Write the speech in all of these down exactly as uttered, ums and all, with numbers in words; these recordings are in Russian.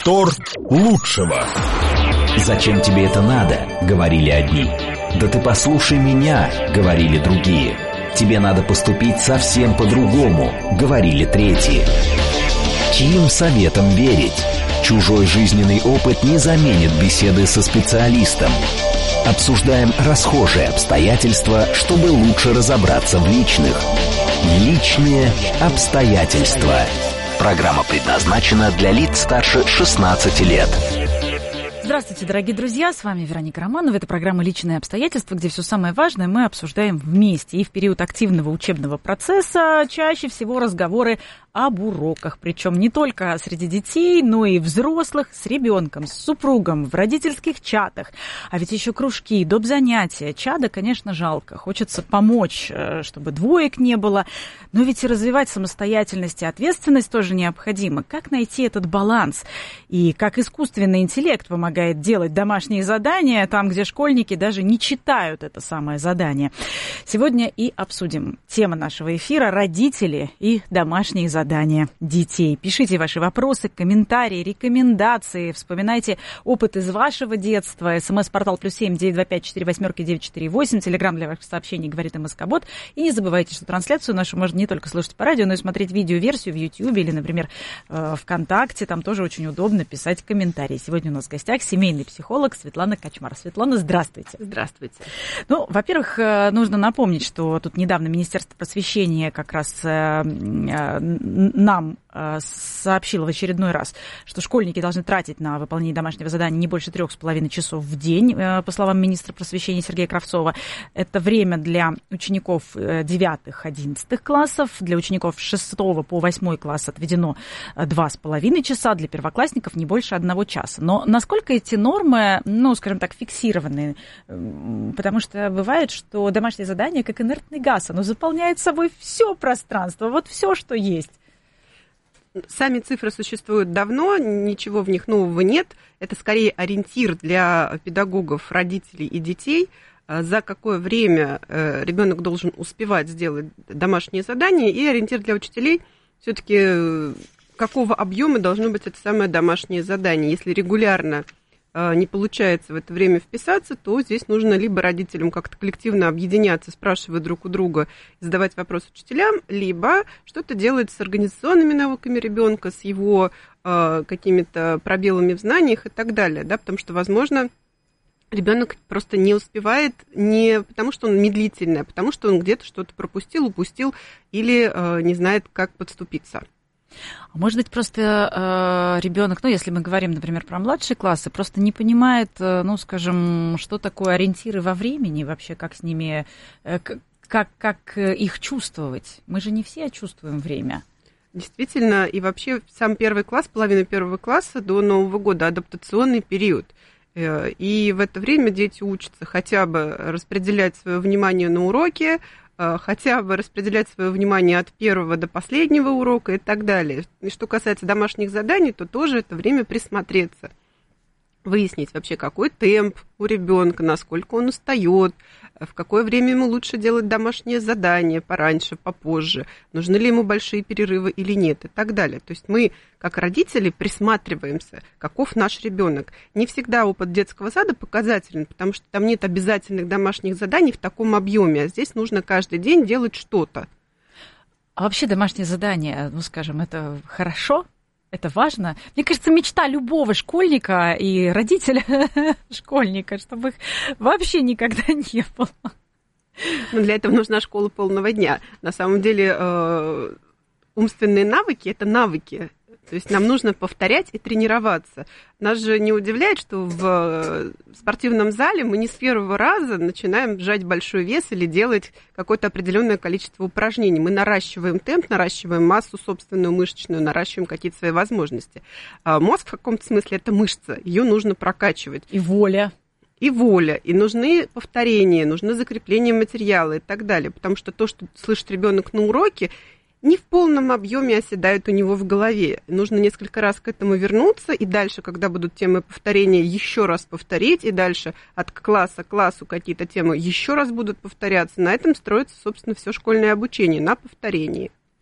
Торт лучшего. «Зачем тебе это надо?» — говорили одни. «Да ты послушай меня», — говорили другие. «Тебе надо поступить совсем по-другому», — говорили третьи. Чьим советам верить? Чужой жизненный опыт не заменит беседы со специалистом. Обсуждаем расхожие обстоятельства, чтобы лучше разобраться в личных. Личные обстоятельства. Программа предназначена для лиц старше шестнадцати лет. Здравствуйте, дорогие друзья, с вами Вероника Романова. Это программа «Личные обстоятельства», где все самое важное мы обсуждаем вместе. И в период активного учебного процесса чаще всего разговоры об уроках. Причем не только среди детей, но и взрослых, с ребенком, с супругом, в родительских чатах. А ведь еще кружки, доп. Занятия. Чада, конечно, жалко. Хочется помочь, чтобы двоек не было. Но ведь и развивать самостоятельность и ответственность тоже необходимо. Как найти этот баланс? И как искусственный интеллект помогает делать домашние задания там, где школьники даже не читают это самое задание. Сегодня и обсудим. Тема нашего эфира – родители и домашние задания детей. Пишите ваши вопросы, комментарии, рекомендации. Вспоминайте опыт из вашего детства. СМС-портал плюс семь девять два пять четыре восьмерки девять четыре восемь. Телеграм для ваших сообщений говорит МСК-бот. И не забывайте, что трансляцию нашу можно не только слушать по радио, но и смотреть видеоверсию в Ютьюбе или, например, ВКонтакте. Там тоже очень удобно писать комментарии. Сегодня у нас в гостях семейный психолог Светлана Качмар. Светлана, здравствуйте. Здравствуйте. Ну, во-первых, нужно напомнить, что тут недавно Министерство просвещения как раз нам сообщила в очередной раз, что школьники должны тратить на выполнение домашнего задания не больше трех с половиной часов в день, по словам министра просвещения Сергея Кравцова. Это время для учеников девятых-одиннадцатых классов, для учеников с шестого по восьмой класс отведено два с половиной часа, для первоклассников не больше одного часа. Но насколько эти нормы, ну, скажем так, фиксированы? Потому что бывает, что домашнее задание как инертный газ, оно заполняет собой все пространство, вот все, что есть. Сами цифры существуют давно, ничего в них нового нет. Это скорее ориентир для педагогов, родителей и детей, за какое время ребенок должен успевать сделать домашнее задание, и ориентир для учителей все-таки какого объема должно быть это самое домашнее задание. Если регулярно не получается в это время вписаться, то здесь нужно либо родителям как-то коллективно объединяться, спрашивая друг у друга, задавать вопросы учителям, либо что-то делать с организационными навыками ребенка, с его э, какими-то пробелами в знаниях и так далее, да, потому что, возможно, ребенок просто не успевает не потому, что он медлительный, а потому что он где-то что-то пропустил, упустил или э, не знает, как подступиться. А может быть, просто э, ребенок, ну, если мы говорим, например, про младшие классы, просто не понимает, э, ну, скажем, что такое ориентиры во времени, вообще, как с ними, э, как, как их чувствовать. Мы же не все чувствуем время. Действительно, и вообще сам первый класс, половина первого класса до Нового года адаптационный период. И в это время дети учатся хотя бы распределять свое внимание на уроки, хотя бы распределять свое внимание от первого до последнего урока и так далее. И что касается домашних заданий, то тоже это время присмотреться, выяснить вообще, какой темп у ребенка, насколько он устает, в какое время ему лучше делать домашнее задание, пораньше, попозже, нужны ли ему большие перерывы или нет и так далее. То есть мы, как родители, присматриваемся, каков наш ребенок. Не всегда опыт детского сада показателен, потому что там нет обязательных домашних заданий в таком объеме, а здесь нужно каждый день делать что-то. А вообще домашнее задание, ну, скажем, это хорошо? Это важно. Мне кажется, мечта любого школьника и родителя школьника, чтобы их вообще никогда не было. Но для этого нужна школа полного дня. На самом деле э, умственные навыки – это навыки. То есть нам нужно повторять и тренироваться. Нас же не удивляет, что в спортивном зале мы не с первого раза начинаем сжать большой вес или делать какое-то определенное количество упражнений. Мы наращиваем темп, наращиваем массу собственную мышечную, наращиваем какие-то свои возможности. А мозг в каком-то смысле – это мышца, ее нужно прокачивать. И воля. И воля, и нужны повторения, нужны закрепления материала и так далее. Потому что то, что слышит ребенок на уроке, не в полном объеме оседает у него в голове. Нужно несколько раз к этому вернуться, и дальше, когда будут темы повторения, еще раз повторить, и дальше от класса к классу какие-то темы еще раз будут повторяться. На этом строится, собственно, все школьное обучение, на повторении.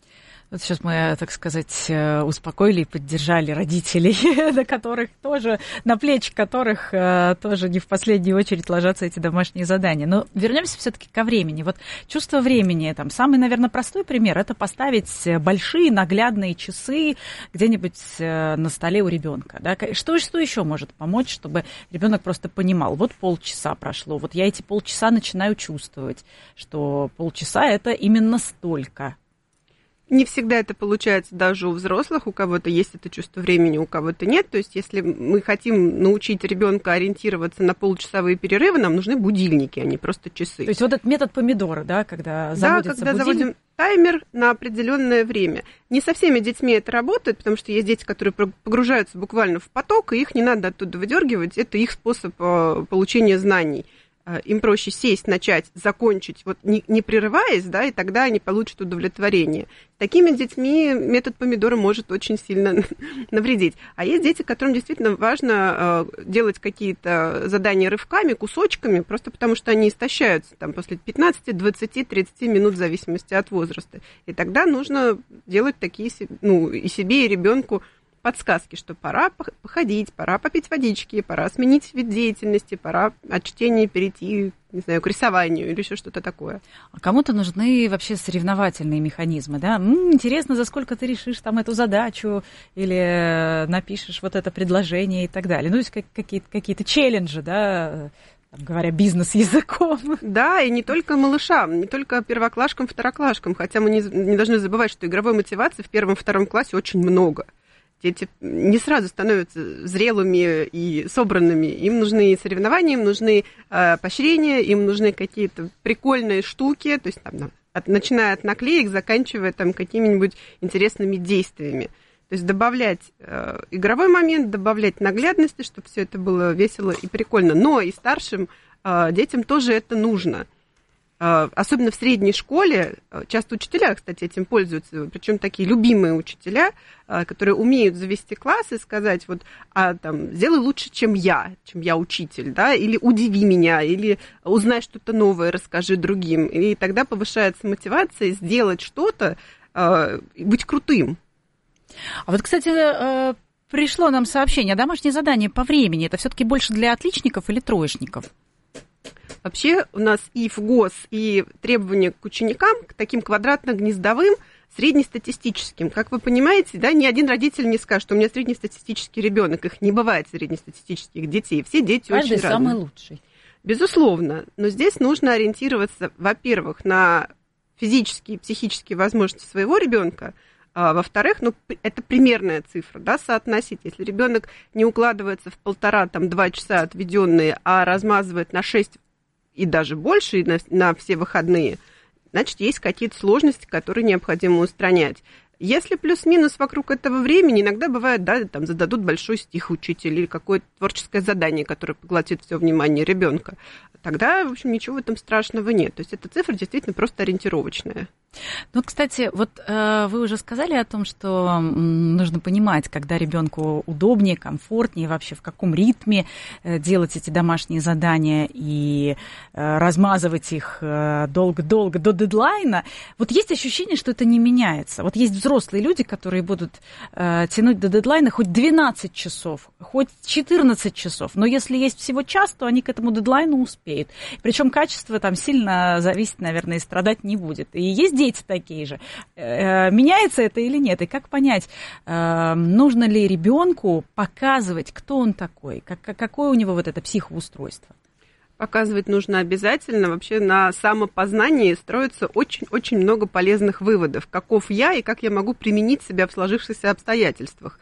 Вот сейчас мы, так сказать, успокоили и поддержали родителей, на которых тоже, на плечи которых тоже не в последнюю очередь ложатся эти домашние задания. Но вернемся все-таки ко времени. Вот чувство времени, там, самый, наверное, простой пример – это поставить большие наглядные часы где-нибудь на столе у ребенка. Да? Что, что еще может помочь, чтобы ребенок просто понимал, вот полчаса прошло, вот я эти полчаса начинаю чувствовать, что полчаса – это именно столько. Не всегда это получается даже у взрослых, у кого-то есть это чувство времени, у кого-то нет. То есть если мы хотим научить ребенка ориентироваться на полчасовые перерывы, нам нужны будильники, а не просто часы. То есть вот этот метод помидора, да, когда заводится Да, когда будильник. заводим таймер на определенное время. Не со всеми детьми это работает, потому что есть дети, которые погружаются буквально в поток, и их не надо оттуда выдергивать. Это их способ получения знаний. Им проще сесть, начать, закончить, вот не, не прерываясь, да, и тогда они получат удовлетворение. С такими детьми метод помидора может очень сильно навредить. А есть дети, которым действительно важно э, делать какие-то задания рывками, кусочками, просто потому что они истощаются там, после пятнадцати, двадцати, тридцати минут в зависимости от возраста. И тогда нужно делать такие, ну, и себе, и ребенку подсказки, что пора походить, пора попить водички, пора сменить вид деятельности, пора от чтения перейти, не знаю, к рисованию или еще что-то такое. А кому-то нужны вообще соревновательные механизмы, да? М-м, интересно, за сколько ты решишь там эту задачу или напишешь вот это предложение и так далее. Ну, то есть какие-то, какие-то челленджи, да, говоря бизнес-языком. Да, и не только малышам, не только первоклашкам, второклашкам, хотя мы не, не должны забывать, что игровой мотивации в первом-втором классе очень много. Дети не сразу становятся зрелыми и собранными. Им нужны соревнования, им нужны э, поощрения, им нужны какие-то прикольные штуки, то есть там, от, начиная от наклеек, заканчивая там какими-нибудь интересными действиями. То есть добавлять э, игровой момент, добавлять наглядности, чтобы все это было весело и прикольно. Но и старшим э, детям тоже это нужно. Особенно в средней школе, часто учителя, кстати, этим пользуются, причем такие любимые учителя, которые умеют завести класс и сказать, вот, а там, сделай лучше, чем я, чем я учитель, да, или удиви меня, или узнай что-то новое, расскажи другим. И тогда повышается мотивация сделать что-то, быть крутым. А вот, кстати, пришло нам сообщение, домашнее задание по времени, это все-таки больше для отличников или троечников? Вообще у нас и ФГОС, и требования к ученикам, к таким квадратно-гнездовым, среднестатистическим. Как вы понимаете, да, ни один родитель не скажет, что у меня среднестатистический ребенок. Их не бывает среднестатистических детей. Все дети Каждый очень разные. Самый лучший. Безусловно. Но здесь нужно ориентироваться, во-первых, на физические и психические возможности своего ребенка. А, во-вторых, ну, это примерная цифра, да, соотносить. Если ребенок не укладывается в полтора, там, два часа отведенные, а размазывает на шесть и даже больше, и на, на все выходные, значит, есть какие-то сложности, которые необходимо устранять. Если плюс-минус вокруг этого времени, иногда бывает, да, там зададут большой стих учитель или какое-то творческое задание, которое поглотит все внимание ребенка, тогда, в общем, ничего в этом страшного нет. То есть эта цифра действительно просто ориентировочная. Ну, кстати, вот э, вы уже сказали о том, что м, нужно понимать, когда ребенку удобнее, комфортнее, вообще в каком ритме э, делать эти домашние задания и э, размазывать их э, долго-долго до дедлайна. Вот есть ощущение, что это не меняется. Вот есть взрослые люди, которые будут э, тянуть до дедлайна хоть двенадцать часов, хоть четырнадцать часов, но если есть всего час, то они к этому дедлайну успеют. Причем качество там сильно зависит, наверное, и страдать не будет. И есть дети такие же. Меняется это или нет? И как понять, нужно ли ребенку показывать, кто он такой, как, какое у него вот это психоустройство? Показывать нужно обязательно. Вообще на самопознании строится очень-очень много полезных выводов. Каков я и как я могу применить себя в сложившихся обстоятельствах.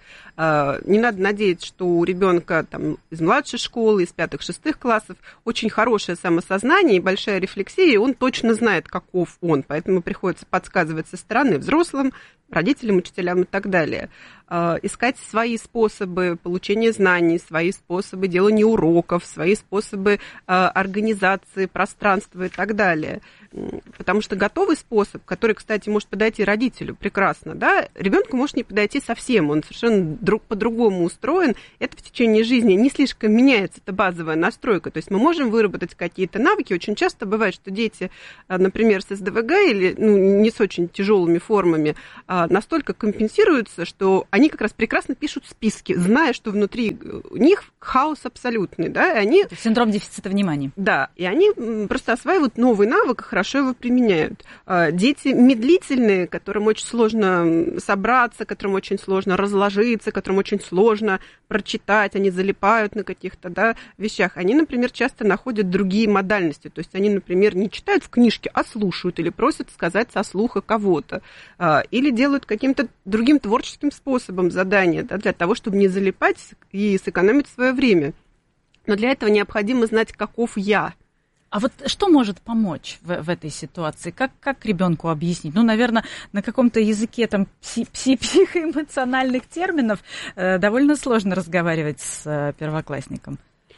Не надо надеяться, что у ребенка там, из младшей школы, из пятых-шестых классов очень хорошее самосознание и большая рефлексия, и он точно знает, каков он. Поэтому приходится подсказывать со стороны взрослым, родителям, учителям и так далее. Искать свои способы получения знаний, свои способы делания уроков, свои способы организации пространства и так далее. Потому что готовый способ, который, кстати, может подойти родителю прекрасно, да, ребенку может не подойти совсем, он совершенно друг, по-другому устроен, это в течение жизни не слишком меняется, это базовая настройка. То есть мы можем выработать какие-то навыки. Очень часто бывает, что дети, например, с эс дэ вэ гэ или ну, не с очень тяжелыми формами, настолько компенсируются, что они как раз прекрасно пишут списки, зная, что внутри них хаос абсолютный. Да? И они... Синдром дефицита внимания. Да, и они просто осваивают новый навык и хорошо его применяют. Дети медлительные, которым очень сложно собраться, которым очень сложно разложиться, которым очень сложно прочитать, они залипают на каких-то да, вещах. Они, например, часто находят другие модальности. То есть они, например, не читают в книжке, а слушают или просят сказать со слуха кого-то. Или делают каким-то другим творческим способом задания да, для того, чтобы не залипать и сэкономить свое время. Но для этого необходимо знать, каков я. А вот что может помочь в, в этой ситуации? Как, как ребенку объяснить? Ну, наверное, на каком-то языке там пси, пси, психоэмоциональных терминов э, довольно сложно разговаривать с э, первоклассником.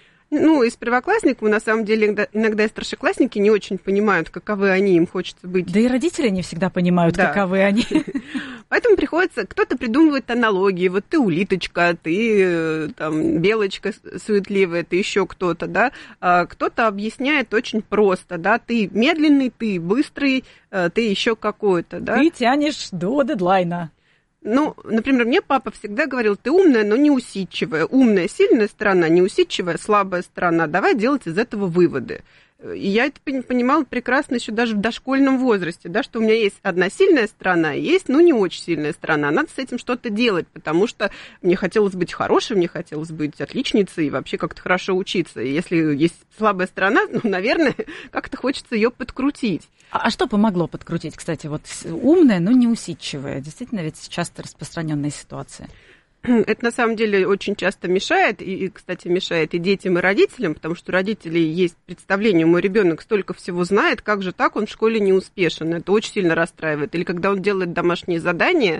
Ну, из первоклассников, на самом деле, иногда, иногда и старшеклассники не очень понимают, каковы они, им хочется быть. Да и родители не всегда понимают, да. каковы они. Поэтому приходится, кто-то придумывает аналогии, вот ты улиточка, ты там белочка суетливая, ты еще кто-то, да, а кто-то объясняет очень просто, да, ты медленный, ты быстрый, ты еще какой-то, да. Ты тянешь до дедлайна. Ну, например, мне папа всегда говорил, ты умная, но не усидчивая. Умная, сильная сторона, неусидчивая, слабая сторона. Давай делать из этого выводы. И я это понимала прекрасно еще даже в дошкольном возрасте, да, что у меня есть одна сильная сторона, и есть, ну, не очень сильная сторона. Надо с этим что-то делать, потому что мне хотелось быть хорошей, мне хотелось быть отличницей и вообще как-то хорошо учиться. И если есть слабая сторона, ну, наверное, как-то хочется ее подкрутить. А что помогло подкрутить, кстати, вот умная, но не усидчивая? Действительно, ведь часто распространенная ситуация. Это на самом деле очень часто мешает, и, кстати, мешает и детям, и родителям, потому что у родителей есть представление, мой ребенок столько всего знает, как же так, он в школе не успешен, это очень сильно расстраивает. Или когда он делает домашние задания,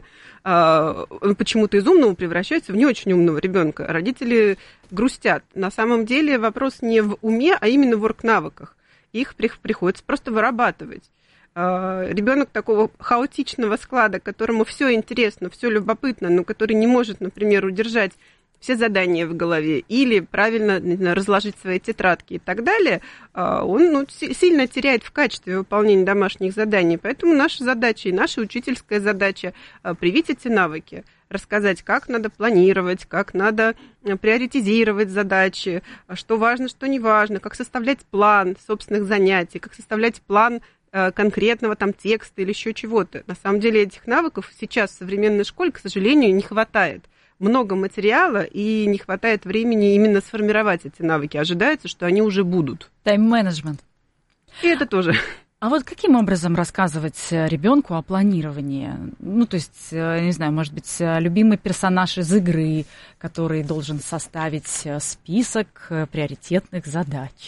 он почему-то из умного превращается в не очень умного ребенка. Родители грустят. На самом деле вопрос не в уме, а именно в орг-навыках. Их приходится просто вырабатывать. Ребенок такого хаотичного склада, которому все интересно, все любопытно, но который не может, например, удержать все задания в голове или правильно не знаю, разложить свои тетрадки и так далее, он ну, сильно теряет в качестве выполнения домашних заданий. Поэтому наша задача и наша учительская задача привить эти навыки, рассказать, как надо планировать, как надо приоритизировать задачи, что важно, что не важно, как составлять план собственных занятий, как составлять план конкретного там текста или еще чего-то. На самом деле этих навыков сейчас в современной школе, к сожалению, не хватает. Много материала, и не хватает времени именно сформировать эти навыки. Ожидается, что они уже будут. Тайм-менеджмент. И это тоже. А вот каким образом рассказывать ребенку о планировании? Ну, то есть, не знаю, может быть, любимый персонаж из игры, который должен составить список приоритетных задач.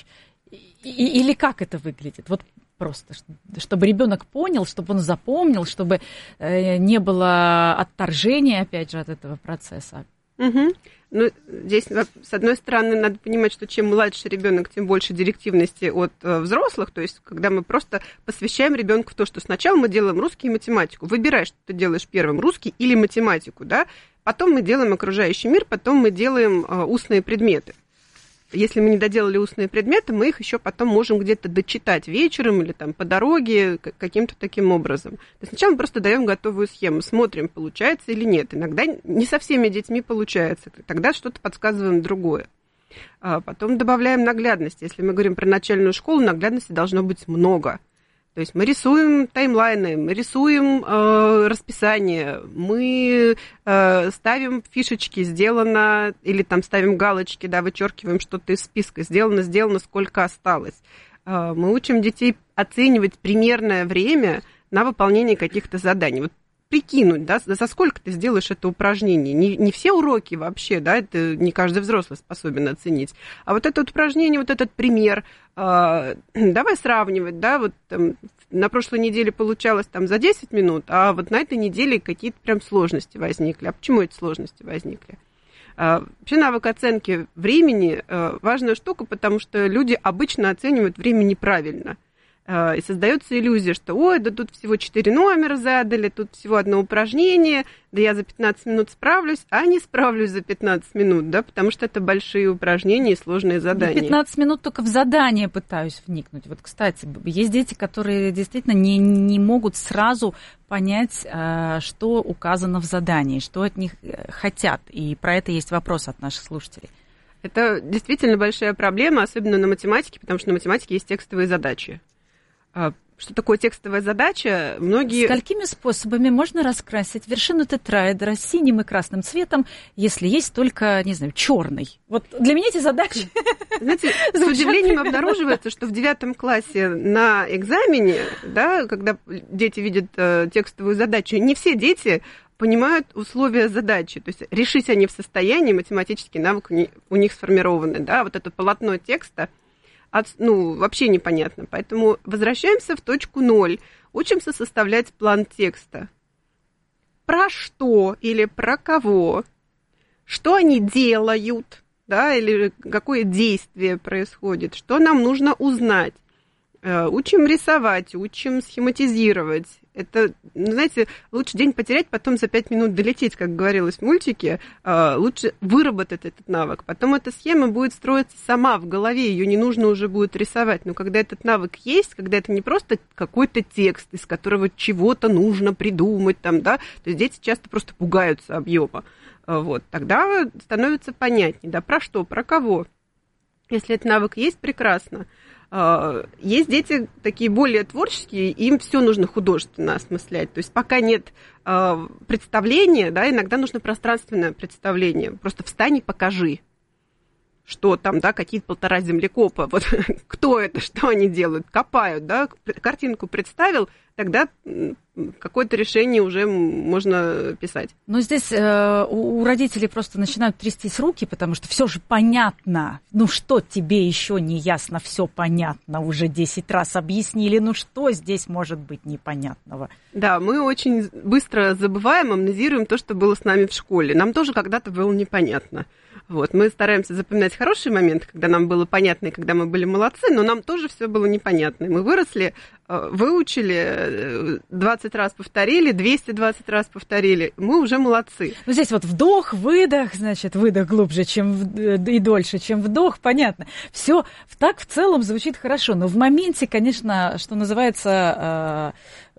И, или как это выглядит? Вот просто, чтобы ребенок понял, чтобы он запомнил, чтобы не было отторжения, опять же, от этого процесса. Угу. Ну, здесь, с одной стороны, надо понимать, что чем младше ребенок, тем больше директивности от э, взрослых. То есть, когда мы просто посвящаем ребенку в то, что сначала мы делаем русский и математику. Выбирай, что ты делаешь первым, русский или математику, да? Потом мы делаем окружающий мир, потом мы делаем э, устные предметы. Если мы не доделали устные предметы, мы их еще потом можем где-то дочитать вечером или там по дороге каким-то таким образом. То есть сначала мы просто даем готовую схему, смотрим, получается или нет. Иногда не со всеми детьми получается, тогда что-то подсказываем другое. А потом добавляем наглядность. Если мы говорим про начальную школу, наглядности должно быть много. То есть мы рисуем таймлайны, мы рисуем э, расписание, мы э, ставим фишечки, сделано, или там ставим галочки, да, вычеркиваем что-то из списка, сделано, сделано, сколько осталось. Э, мы учим детей оценивать примерное время на выполнение каких-то заданий. Вот прикинуть, да, за сколько ты сделаешь это упражнение. Не, не все уроки вообще, да, это не каждый взрослый способен оценить. А вот это вот упражнение, вот этот пример, э, давай сравнивать, да, вот там, на прошлой неделе получалось там за десять минут, а вот на этой неделе какие-то прям сложности возникли. А почему эти сложности возникли? Э, вообще навык оценки времени э, важная штука, потому что люди обычно оценивают время неправильно. И создается иллюзия, что ой, да тут всего четыре номера задали, тут всего одно упражнение, да я за пятнадцать минут справлюсь, а не справлюсь за пятнадцать минут, да, потому что это большие упражнения и сложные задания. пятнадцать минут только в задание пытаюсь вникнуть. Вот, кстати, есть дети, которые действительно не, не могут сразу понять, что указано в задании, что от них хотят, и про это есть вопрос от наших слушателей. Это действительно большая проблема, особенно на математике, потому что на математике есть текстовые задачи. Что такое текстовая задача? Многие... Сколькими способами можно раскрасить вершину тетраэдра синим и красным цветом, если есть только, не знаю, черный? Вот для меня эти задачи... Знаете, с удивлением обнаруживается, что в девятом классе на экзамене, да, когда дети видят э, текстовую задачу, не все дети понимают условия задачи. То есть решить они в состоянии, математический навык у них сформированы. Да? Вот это полотно текста, От, ну, вообще непонятно. Поэтому возвращаемся в точку ноль. Учимся составлять план текста. Про что или про кого? Что они делают? Да, или какое действие происходит? Что нам нужно узнать? Учим рисовать, учим схематизировать. Это, знаете, лучше день потерять, потом за пять минут долететь, как говорилось в мультике. Лучше выработать этот навык. Потом эта схема будет строиться сама в голове, ее не нужно уже будет рисовать. Но когда этот навык есть, когда это не просто какой-то текст, из которого чего-то нужно придумать, там, да, то есть дети часто просто пугаются объема. Вот, тогда становится понятнее, да, про что, про кого. Если этот навык есть, прекрасно. Есть дети такие более творческие, им все нужно художественно осмыслять. То есть пока нет представления, да, иногда нужно пространственное представление. Просто встань и покажи, что там, да, какие-то полтора землекопа. Вот кто это, что они делают, копают, да, картинку представил, тогда какое-то решение уже можно писать. Но здесь э, у родителей просто начинают трястись руки, потому что все же понятно. Ну что тебе еще не ясно, все понятно, уже десять раз объяснили, ну что здесь может быть непонятного? Да, мы очень быстро забываем, амнезируем то, что было с нами в школе. Нам тоже когда-то было непонятно. Вот, мы стараемся запоминать хорошие моменты, когда нам было понятно, и когда мы были молодцы, но нам тоже все было непонятно. Мы выросли, выучили, двадцать раз повторили, двести двадцать раз повторили. Мы уже молодцы. Ну, здесь вот вдох, выдох, значит, выдох глубже, чем в, и дольше, чем вдох, понятно. Все так в целом звучит хорошо, но в моменте, конечно, что называется...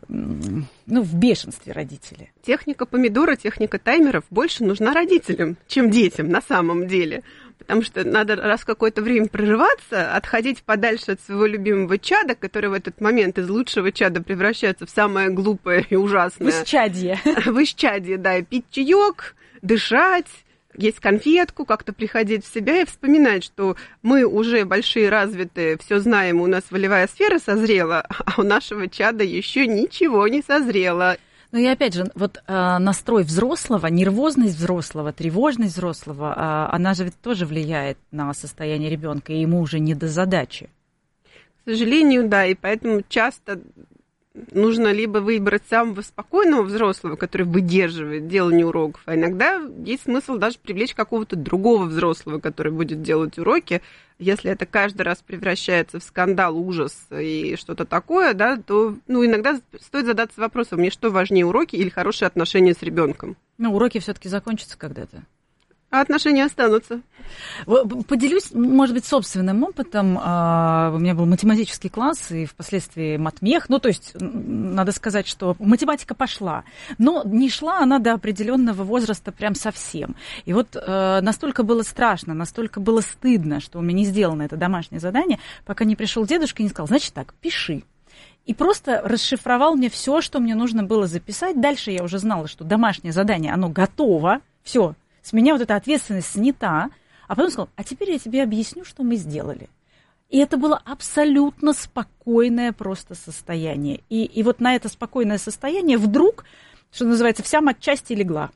ну, в бешенстве родители. Техника помидора, техника таймеров больше нужна родителям, чем детям на самом деле. Потому что надо раз в какое-то время прерываться, отходить подальше от своего любимого чада, который в этот момент из лучшего чада превращается в самое глупое и ужасное. В исчадье. В исчадье, да, и пить чаек, дышать, есть конфетку, как-то приходить в себя и вспоминать, что мы уже большие, развитые, все знаем, у нас волевая сфера созрела, а у нашего чада еще ничего не созрело. Ну и опять же, вот э, настрой взрослого, нервозность взрослого, тревожность взрослого, э, она же ведь тоже влияет на состояние ребенка, и ему уже не до задачи. К сожалению, да, и поэтому часто нужно либо выбрать самого спокойного взрослого, который выдерживает делание уроков, а иногда есть смысл даже привлечь какого-то другого взрослого, который будет делать уроки. Если это каждый раз превращается в скандал, ужас и что-то такое, да, то ну, иногда стоит задаться вопросом, мне что важнее, уроки или хорошие отношения с ребенком? Ну, уроки все-таки закончатся когда-то. А отношения останутся. Поделюсь, может быть, собственным опытом. У меня был математический класс и впоследствии матмех. Ну, то есть, надо сказать, что математика пошла. Но не шла она до определенного возраста прям совсем. И вот настолько было страшно, настолько было стыдно, что у меня не сделано это домашнее задание, пока не пришел дедушка и не сказал, значит так, пиши. И просто расшифровал мне все, что мне нужно было записать. Дальше я уже знала, что домашнее задание, оно готово. Все. С меня вот эта ответственность снята, а потом сказал, а теперь я тебе объясню, что мы сделали. И это было абсолютно спокойное просто состояние. И, и вот на это спокойное состояние вдруг, что называется, вся матчасть легла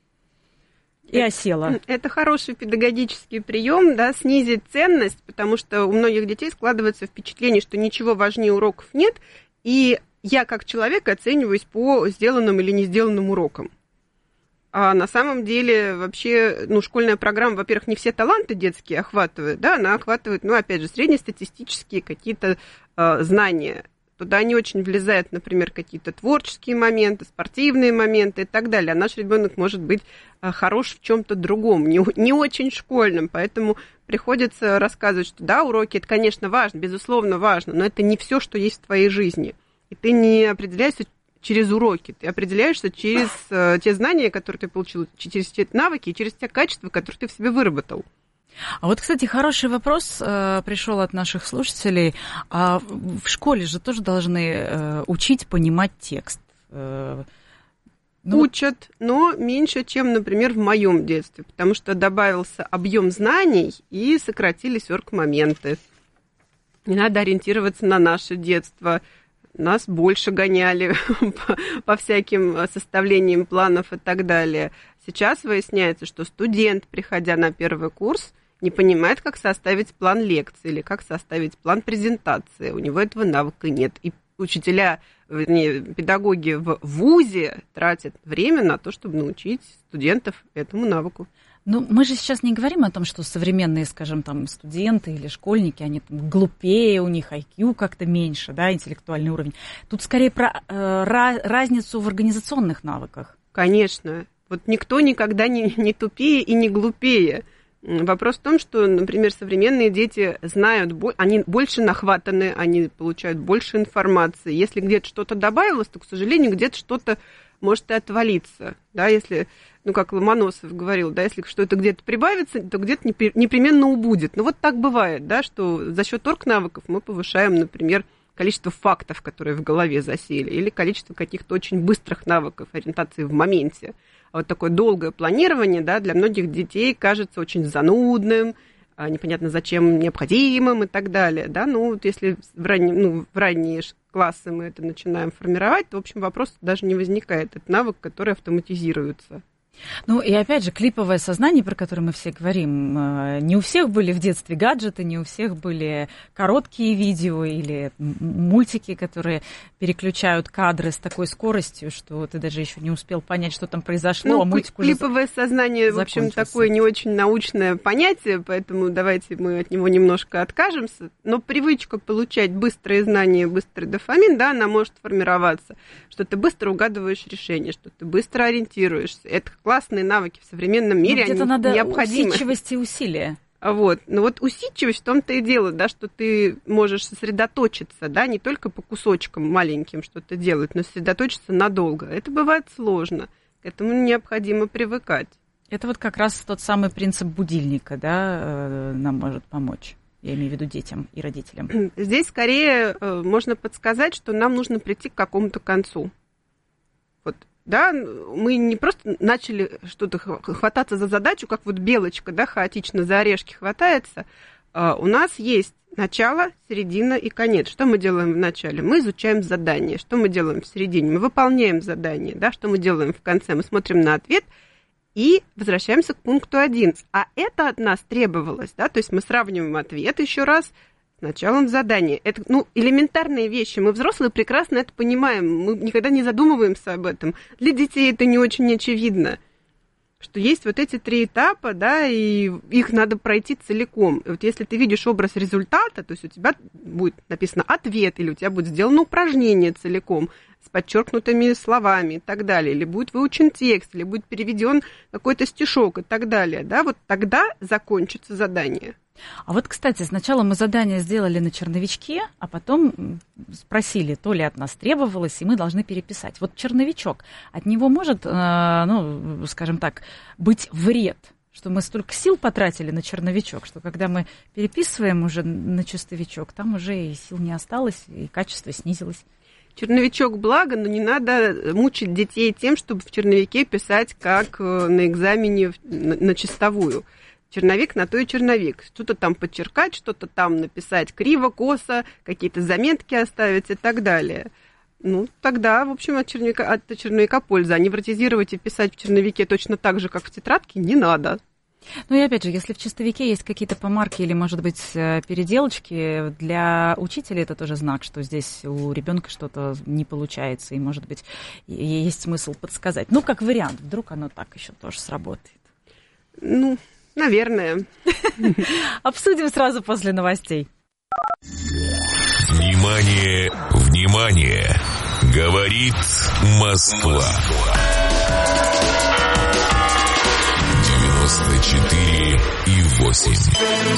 и это, осела. Это хороший педагогический прием, да, снизить ценность, потому что у многих детей складывается впечатление, что ничего важнее уроков нет, и я как человек оцениваюсь по сделанным или не сделанным урокам. А на самом деле вообще, ну, школьная программа, во-первых, не все таланты детские охватывает, да, она охватывает, ну, опять же, среднестатистические какие-то э, знания. туда не очень влезают, например, какие-то творческие моменты, спортивные моменты и так далее. А наш ребенок может быть хорош в чем-то другом, не, не очень школьном, поэтому приходится рассказывать, что да, уроки, это, конечно, важно, безусловно, важно, но это не все, что есть в твоей жизни. И ты не определяешься через уроки, ты определяешься через э, те знания, которые ты получил, через те навыки, через те качества, которые ты в себе выработал. А вот, кстати, хороший вопрос э, пришел от наших слушателей. А в школе же тоже должны э, учить понимать текст. Э, ну... Учат, но меньше, чем, например, в моем детстве, потому что добавился объем знаний и сократились оргмоменты. Не надо ориентироваться на наше детство. Нас больше гоняли по, по всяким составлениям планов и так далее. Сейчас выясняется, что студент, приходя на первый курс, не понимает, как составить план лекции или как составить план презентации. У него этого навыка нет. И учителя, вернее, педагоги в вузе тратят время на то, чтобы научить студентов этому навыку. Ну, мы же сейчас не говорим о том, что современные, скажем, там, студенты или школьники, они там глупее, у них ай кью как-то меньше, да, интеллектуальный уровень. Тут скорее про э, разницу в организационных навыках. Конечно. Вот никто никогда не, не тупее и не глупее. Вопрос в том, что, например, современные дети знают, они больше нахватаны, они получают больше информации. Если где-то что-то добавилось, то, к сожалению, где-то что-то может и отвалиться. Да, если, ну, как Ломоносов говорил, да, если что-то где-то прибавится, то где-то непременно убудет. Ну, вот так бывает, да, что за счет оргнавыков мы повышаем, например, количество фактов, которые в голове засели, или количество каких-то очень быстрых навыков ориентации в моменте. А вот такое долгое планирование, да, для многих детей кажется очень занудным, непонятно зачем необходимым и так далее. Да? Ну, вот если в, ранние, ну, в ранние классы мы это начинаем формировать, то, в общем, вопрос даже не возникает. Это навык, который автоматизируется. Ну, и опять же, клиповое сознание, про которое мы все говорим, не у всех были в детстве гаджеты, не у всех были короткие видео или мультики, которые переключают кадры с такой скоростью, что ты даже еще не успел понять, что там произошло, ну, а мультик уже клиповое сознание, в общем, такое не очень научное понятие, поэтому давайте мы от него немножко откажемся. Но привычка получать быстрые знания, быстрый дофамин, да, она может формироваться, что ты быстро угадываешь решения, что ты быстро ориентируешься. Это классные навыки в современном мире, они надо необходимы. Усидчивость и усилия. Вот. Но вот усидчивость в том-то и дело, да, что ты можешь сосредоточиться, да, не только по кусочкам маленьким что-то делать, но сосредоточиться надолго. Это бывает сложно, к этому необходимо привыкать. Это вот как раз тот самый принцип будильника, да, нам может помочь. Я имею в виду детям и родителям. Здесь скорее можно подсказать, что нам нужно прийти к какому-то концу. Вот. Да, мы не просто начали что-то хвататься за задачу, как вот белочка, да, хаотично за орешки хватается. А у нас есть начало, середина и конец. Что мы делаем в начале? Мы изучаем задание. Что мы делаем в середине? Мы выполняем задание. Да? Что мы делаем в конце? Мы смотрим на ответ и возвращаемся к пункту один. А это от нас требовалось. Да? То есть мы сравниваем ответ еще раз с началом задания. Это, ну, элементарные вещи. Мы, взрослые, прекрасно это понимаем. Мы никогда не задумываемся об этом. Для детей это не очень очевидно, что есть вот эти три этапа, да, и их надо пройти целиком. И вот если ты видишь образ результата, то есть у тебя будет написано ответ, или у тебя будет сделано упражнение целиком с подчеркнутыми словами и так далее, или будет выучен текст, или будет переведен какой-то стишок и так далее, да, вот тогда закончится задание. А вот, кстати, сначала мы задание сделали на черновичке, а потом спросили, то ли от нас требовалось, и мы должны переписать. Вот черновичок, от него может, ну, скажем так, быть вред, что мы столько сил потратили на черновичок, что когда мы переписываем уже на чистовичок, там уже и сил не осталось, и качество снизилось. Черновичок благо, но не надо мучить детей тем, чтобы в черновике писать, как на экзамене на чистовую. Черновик на то и черновик. Что-то там подчеркать, что-то там написать криво, косо, какие-то заметки оставить и так далее. Ну, тогда, в общем, от черновика, от черновика польза. А невротизировать и писать в черновике точно так же, как в тетрадке, не надо. Ну и опять же, если в чистовике есть какие-то помарки или, может быть, переделочки, для учителя это тоже знак, что здесь у ребенка что-то не получается, и, может быть, есть смысл подсказать. Ну, как вариант, вдруг оно так еще тоже сработает. Ну... Наверное. Обсудим сразу после новостей. Внимание, внимание! Говорит Москва. девяносто четыре и восемь.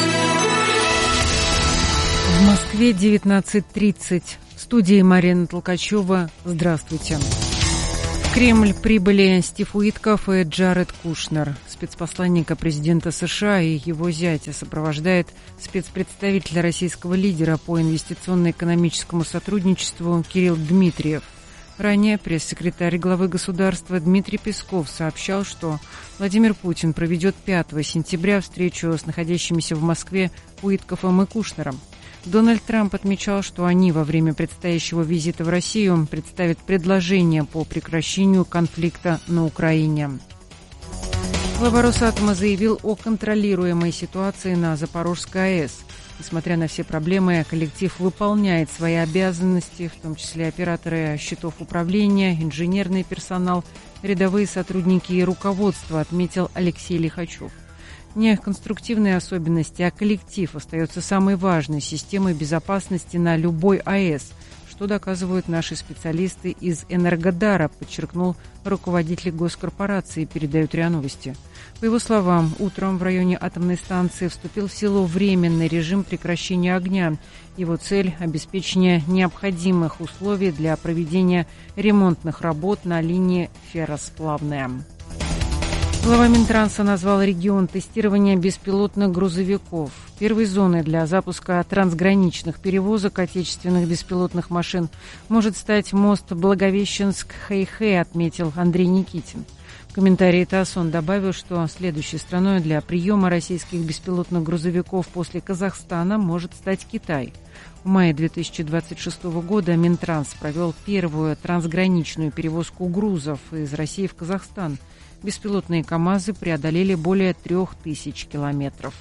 В Москве девятнадцать тридцать. В студии Марина Толкачева. Здравствуйте. В Кремль прибыли Стив Уитков и Джаред Кушнер. Спецпосланника президента США и его зятя сопровождает спецпредставитель российского лидера по инвестиционно-экономическому сотрудничеству Кирилл Дмитриев. Ранее пресс-секретарь главы государства Дмитрий Песков сообщал, что Владимир Путин проведет пятого сентября встречу с находящимися в Москве Уитковым и Кушнером. Дональд Трамп отмечал, что они во время предстоящего визита в Россию представят предложение по прекращению конфликта на Украине. Глава Росатома заявил о контролируемой ситуации на Запорожской АЭС. Несмотря на все проблемы, коллектив выполняет свои обязанности, в том числе операторы счетов управления, инженерный персонал, рядовые сотрудники и руководство, отметил Алексей Лихачев. Не конструктивные особенности, а коллектив остается самой важной системой безопасности на любой АЭС, что доказывают наши специалисты из Энергодара, подчеркнул руководитель госкорпорации, передают РИА Новости. По его словам, утром в районе атомной станции вступил в силу временный режим прекращения огня. Его цель – обеспечение необходимых условий для проведения ремонтных работ на линии ферросплавная. Глава Минтранса назвал регион тестирования беспилотных грузовиков. Первой зоной для запуска трансграничных перевозок отечественных беспилотных машин может стать мост Благовещенск-Хэйхэ, отметил Андрей Никитин. В комментарии ТАСС он добавил, что следующей страной для приема российских беспилотных грузовиков после Казахстана может стать Китай. В мае две тысячи двадцать шестого года Минтранс провел первую трансграничную перевозку грузов из России в Казахстан. Беспилотные КАМАЗы преодолели более трех тысяч километров.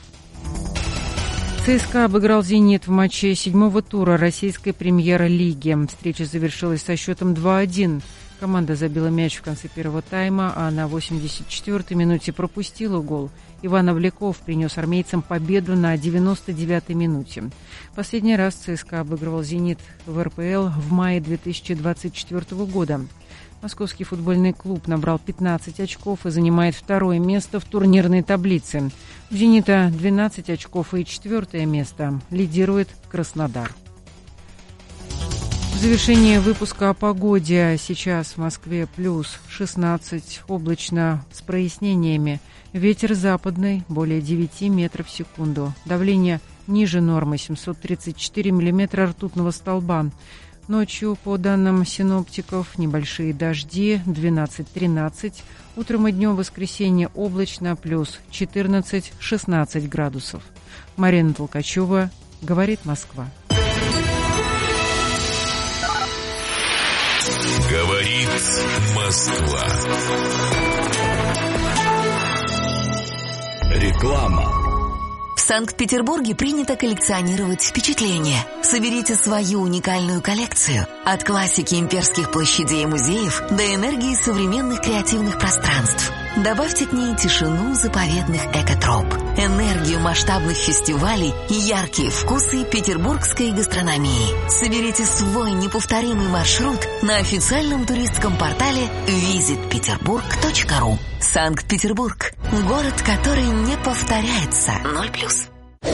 ЦСКА обыграл «Зенит» в матче седьмого тура российской премьер-лиги. Встреча завершилась со счетом два один. Команда забила мяч в конце первого тайма, а на восемьдесят четвёртой минуте пропустила гол. Иван Овляков принес армейцам победу на девяносто девятой минуте. Последний раз ЦСКА обыгрывал «Зенит» в эр пэ эл в мае две тысячи двадцать четвёртого года. Московский футбольный клуб набрал пятнадцать очков и занимает второе место в турнирной таблице. У «Зенита» двенадцать очков и четвертое место. Лидирует Краснодар. В завершение выпуска о погоде. Сейчас в Москве плюс шестнадцать, облачно с прояснениями. Ветер западный, более девяти метров в секунду. Давление ниже нормы, семьсот тридцать четыре миллиметра ртутного столба. Ночью, по данным синоптиков, небольшие дожди, двенадцать-тринадцать. Утром и днем в воскресенье облачно, плюс четырнадцать-шестнадцать градусов. Марина Толкачева, говорит Москва. Говорит Москва. Реклама. В Санкт-Петербурге принято коллекционировать впечатления. Соберите свою уникальную коллекцию. От классики имперских площадей и музеев до энергии современных креативных пространств. Добавьте к ней тишину заповедных экотроп, энергию масштабных фестивалей и яркие вкусы петербургской гастрономии. Соберите свой неповторимый маршрут на официальном туристском портале визит петербург точка ру. Санкт-Петербург. Город, который не повторяется. Ноль плюс.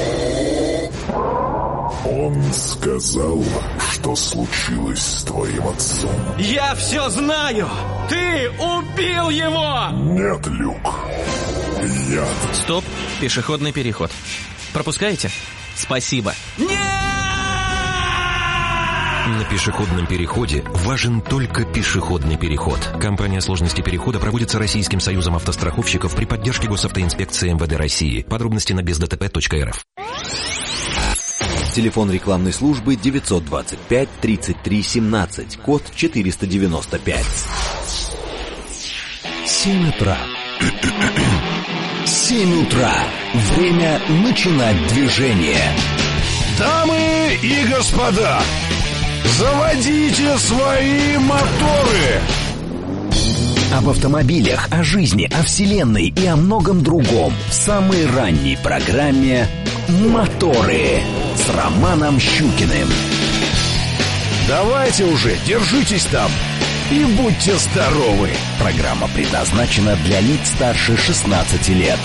Он сказал, что случилось с твоим отцом. Я все знаю! Ты убил его! Нет, Люк. Я... Стоп, пешеходный переход. Пропускаете? Спасибо. Нет! На пешеходном переходе важен только пешеходный переход. Кампания сложности перехода проводится Российским союзом автостраховщиков при поддержке Госавтоинспекции эм вэ дэ России. Подробности на без дэ тэ пэ точка эр эф. Телефон рекламной службы девятьсот двадцать пять тридцать три семнадцать, код четыреста девяносто пять. семь утра. семь утра. Время начинать движение. Дамы и господа, заводите свои моторы! Об автомобилях, о жизни, о вселенной и о многом другом в самой ранней программе «Моторы» с Романом Щукиным. Давайте уже, держитесь там и будьте здоровы. Программа предназначена для лиц старше шестнадцати лет.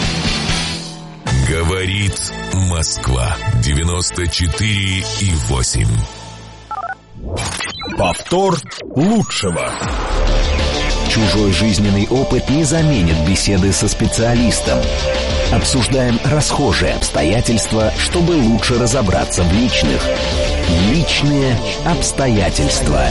Говорит Москва. девяносто четыре и восемь. Повтор лучшего. Чужой жизненный опыт не заменит беседы со специалистом. Обсуждаем расхожие обстоятельства, чтобы лучше разобраться в личных. Личные обстоятельства.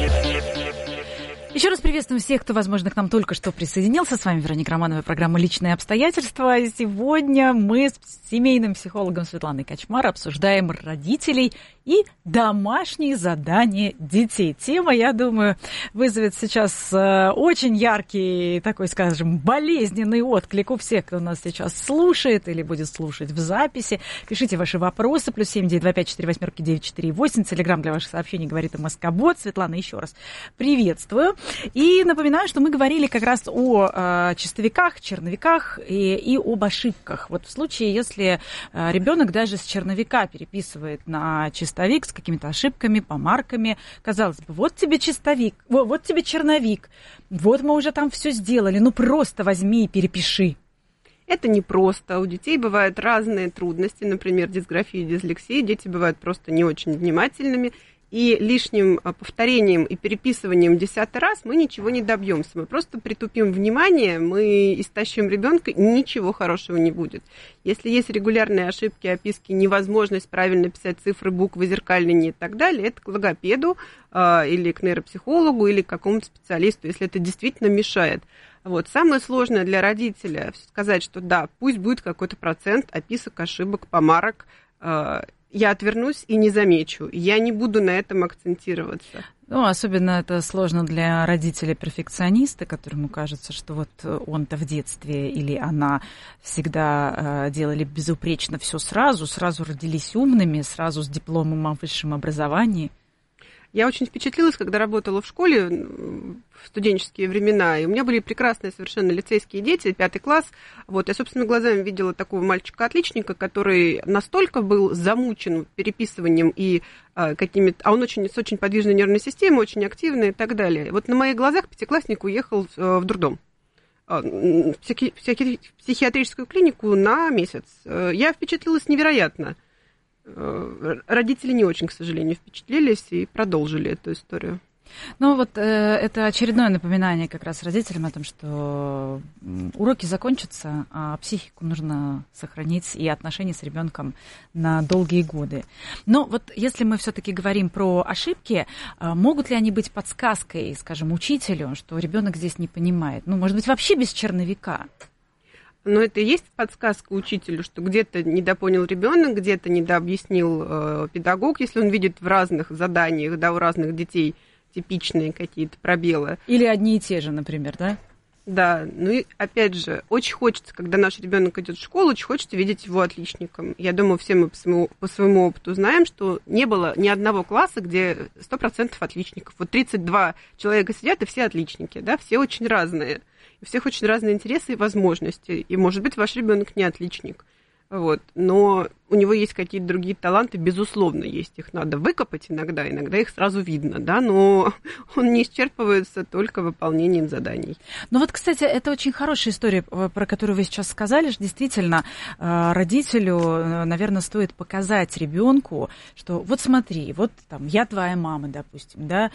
Еще раз приветствуем всех, кто, возможно, к нам только что присоединился. С вами Вероника Романова, программа «Личные обстоятельства». И сегодня мы с семейным психологом Светланой Качмар обсуждаем родителей и домашние задания детей. Тема, я думаю, вызовет сейчас очень яркий, такой, скажем, болезненный отклик у всех, кто нас сейчас слушает или будет слушать в записи. Пишите ваши вопросы. Плюс семь девять два пять четыре восемь девять четыре восемь. Телеграм для ваших сообщений говорит МСК-бот. Светлана, еще раз приветствую. И напоминаю, что мы говорили как раз о э, чистовиках, черновиках и, и об ошибках. Вот в случае, если э, ребенок даже с черновика переписывает на чистовик с какими-то ошибками, помарками, казалось бы, вот тебе чистовик, вот, вот тебе черновик, вот мы уже там все сделали, ну просто возьми и перепиши. Это непросто. У детей бывают разные трудности, например, дисграфия и дислексия. Дети бывают просто не очень внимательными. И лишним повторением и переписыванием десятый раз мы ничего не добьемся. Мы просто притупим внимание, мы истощим ребенка, и ничего хорошего не будет. Если есть регулярные ошибки, описки, невозможность правильно писать цифры, буквы, зеркальные и так далее, это к логопеду э, или к нейропсихологу, или к какому-то специалисту, если это действительно мешает. Вот. Самое сложное для родителя сказать, что да, пусть будет какой-то процент описок, ошибок, помарок, э, я отвернусь и не замечу. Я не буду на этом акцентироваться. Ну, особенно это сложно для родителя-перфекциониста, которому кажется, что вот он-то в детстве или она всегда э, делали безупречно все сразу, сразу родились умными, сразу с дипломом о высшем образовании. Я очень впечатлилась, когда работала в школе в студенческие времена, и у меня были прекрасные совершенно лицейские дети, пятый класс. Вот, я собственными глазами видела такого мальчика-отличника, который настолько был замучен переписыванием и а, какими-то... А он очень, с очень подвижной нервной системой, очень активный и так далее. Вот на моих глазах пятиклассник уехал в дурдом, в психи... психиатрическую клинику на месяц. Я впечатлилась невероятно. Родители не очень, к сожалению, впечатлились и продолжили эту историю. Ну вот э, это очередное напоминание как раз родителям о том, что уроки закончатся, а психику нужно сохранить и отношения с ребенком на долгие годы. Но вот если мы все-таки говорим про ошибки, э, могут ли они быть подсказкой, скажем, учителю, что ребенок здесь не понимает? Ну, может быть, вообще без черновика? Но это и есть подсказка учителю, что где-то недопонял ребенок, где-то недообъяснил э, педагог, если он видит в разных заданиях, да, у разных детей типичные какие-то пробелы. Или одни и те же, например, да? Да, ну и опять же, очень хочется, когда наш ребенок идет в школу, очень хочется видеть его отличником. Я думаю, все мы по своему, по своему опыту знаем, что не было ни одного класса, где сто процентов отличников. Вот тридцать два человека сидят, и все отличники, да, все очень разные. У всех очень разные интересы и возможности. И, может быть, ваш ребенок не отличник. Вот. Но у него есть какие-то другие таланты, безусловно, есть. Их надо выкопать иногда, иногда их сразу видно, да, но он не исчерпывается только выполнением заданий. Ну вот, кстати, это очень хорошая история, про которую вы сейчас сказали, что действительно родителю, наверное, стоит показать ребенку, что вот смотри, вот там я твоя мама, допустим, да,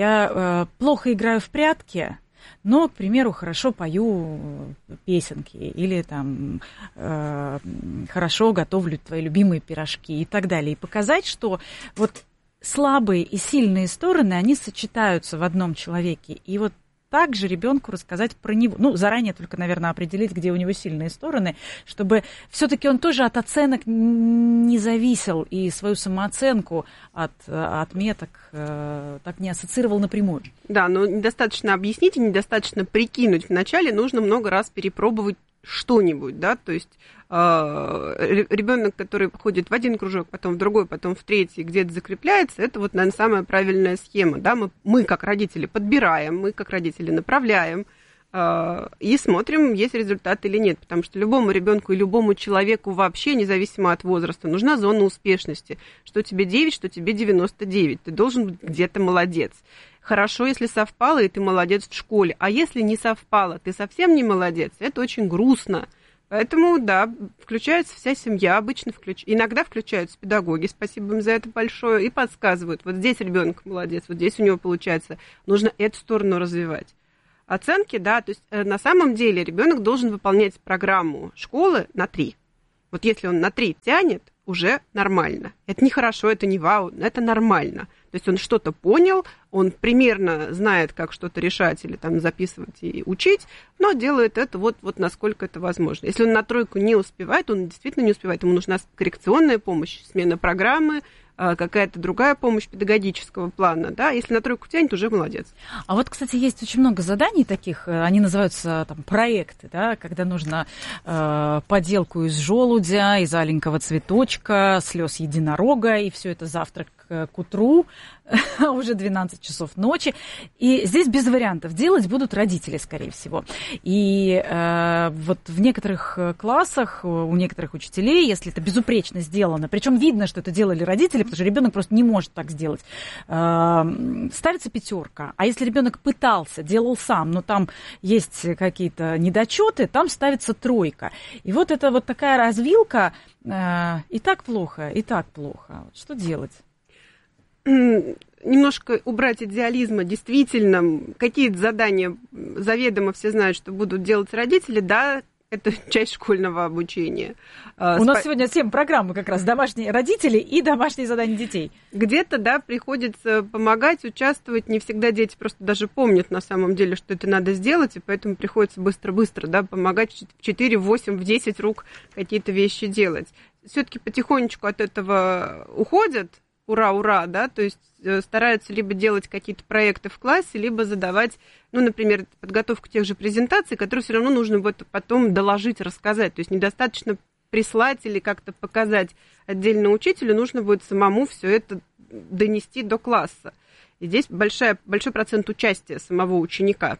я плохо играю в прятки, но, к примеру, хорошо пою песенки или там э, хорошо готовлю твои любимые пирожки и так далее. И показать, что вот слабые и сильные стороны, они сочетаются в одном человеке. И вот также ребенку рассказать про него. Ну, заранее только, наверное, определить, где у него сильные стороны, чтобы все-таки он тоже от оценок не зависел и свою самооценку от отметок э, так не ассоцировал напрямую. Да, но недостаточно объяснить и недостаточно прикинуть. Вначале нужно много раз перепробовать что-нибудь, да, то есть э, ребенок, который ходит в один кружок, потом в другой, потом в третий, где-то закрепляется, это вот, наверное, самая правильная схема, да, мы, мы как родители подбираем, мы как родители направляем, и смотрим, есть результат или нет. Потому что любому ребенку и любому человеку вообще, независимо от возраста, нужна зона успешности. Что тебе девять, что тебе девяносто девять. Ты должен быть где-то молодец. Хорошо, если совпало, и ты молодец в школе. А если не совпало, ты совсем не молодец. Это очень грустно. Поэтому, да, включается вся семья, обычно включ... иногда включаются педагоги, спасибо им за это большое, и подсказывают, вот здесь ребенок молодец, вот здесь у него получается, нужно эту сторону развивать. Оценки, да, то есть на самом деле ребенок должен выполнять программу школы на три. Вот если он на три тянет, уже нормально. Это не хорошо, это не вау, это нормально. То есть он что-то понял, он примерно знает, как что-то решать или там записывать и учить, но делает это вот, вот насколько это возможно. Если он на тройку не успевает, он действительно не успевает, ему нужна коррекционная помощь, смена программы, какая-то другая помощь педагогического плана, да, если на тройку тянет, уже молодец. А вот, кстати, есть очень много заданий таких, они называются там проекты, да, когда нужно э, поделку из желудя, из аленького цветочка, слез единорога, и все это завтра к, к утру, уже двенадцать часов ночи, и здесь без вариантов делать будут родители, скорее всего. И э, вот в некоторых классах, у некоторых учителей, если это безупречно сделано, причем видно, что это делали родители, потому что ребенок просто не может так сделать, э, ставится пятерка. А если ребенок пытался, делал сам, но там есть какие-то недочеты, там ставится тройка. И вот это вот такая развилка, э, и так плохо, и так плохо. Что делать? Немножко убрать идеализма, действительно, какие-то задания заведомо все знают, что будут делать родители, да, это часть школьного обучения. У Спа... нас сегодня семь программ как раз домашние родители и домашние задания детей. Где-то, да, приходится помогать, участвовать, не всегда дети просто даже помнят на самом деле, что это надо сделать, и поэтому приходится быстро-быстро, да, помогать в четыре, в восемь, в десять рук какие-то вещи делать. Все-таки потихонечку от этого уходят, ура, ура, да, то есть стараются либо делать какие-то проекты в классе, либо задавать, ну, например, подготовку тех же презентаций, которые все равно нужно вот потом доложить, рассказать, то есть недостаточно прислать или как-то показать отдельно учителю, нужно будет самому все это донести до класса. И здесь большая, большой процент участия самого ученика.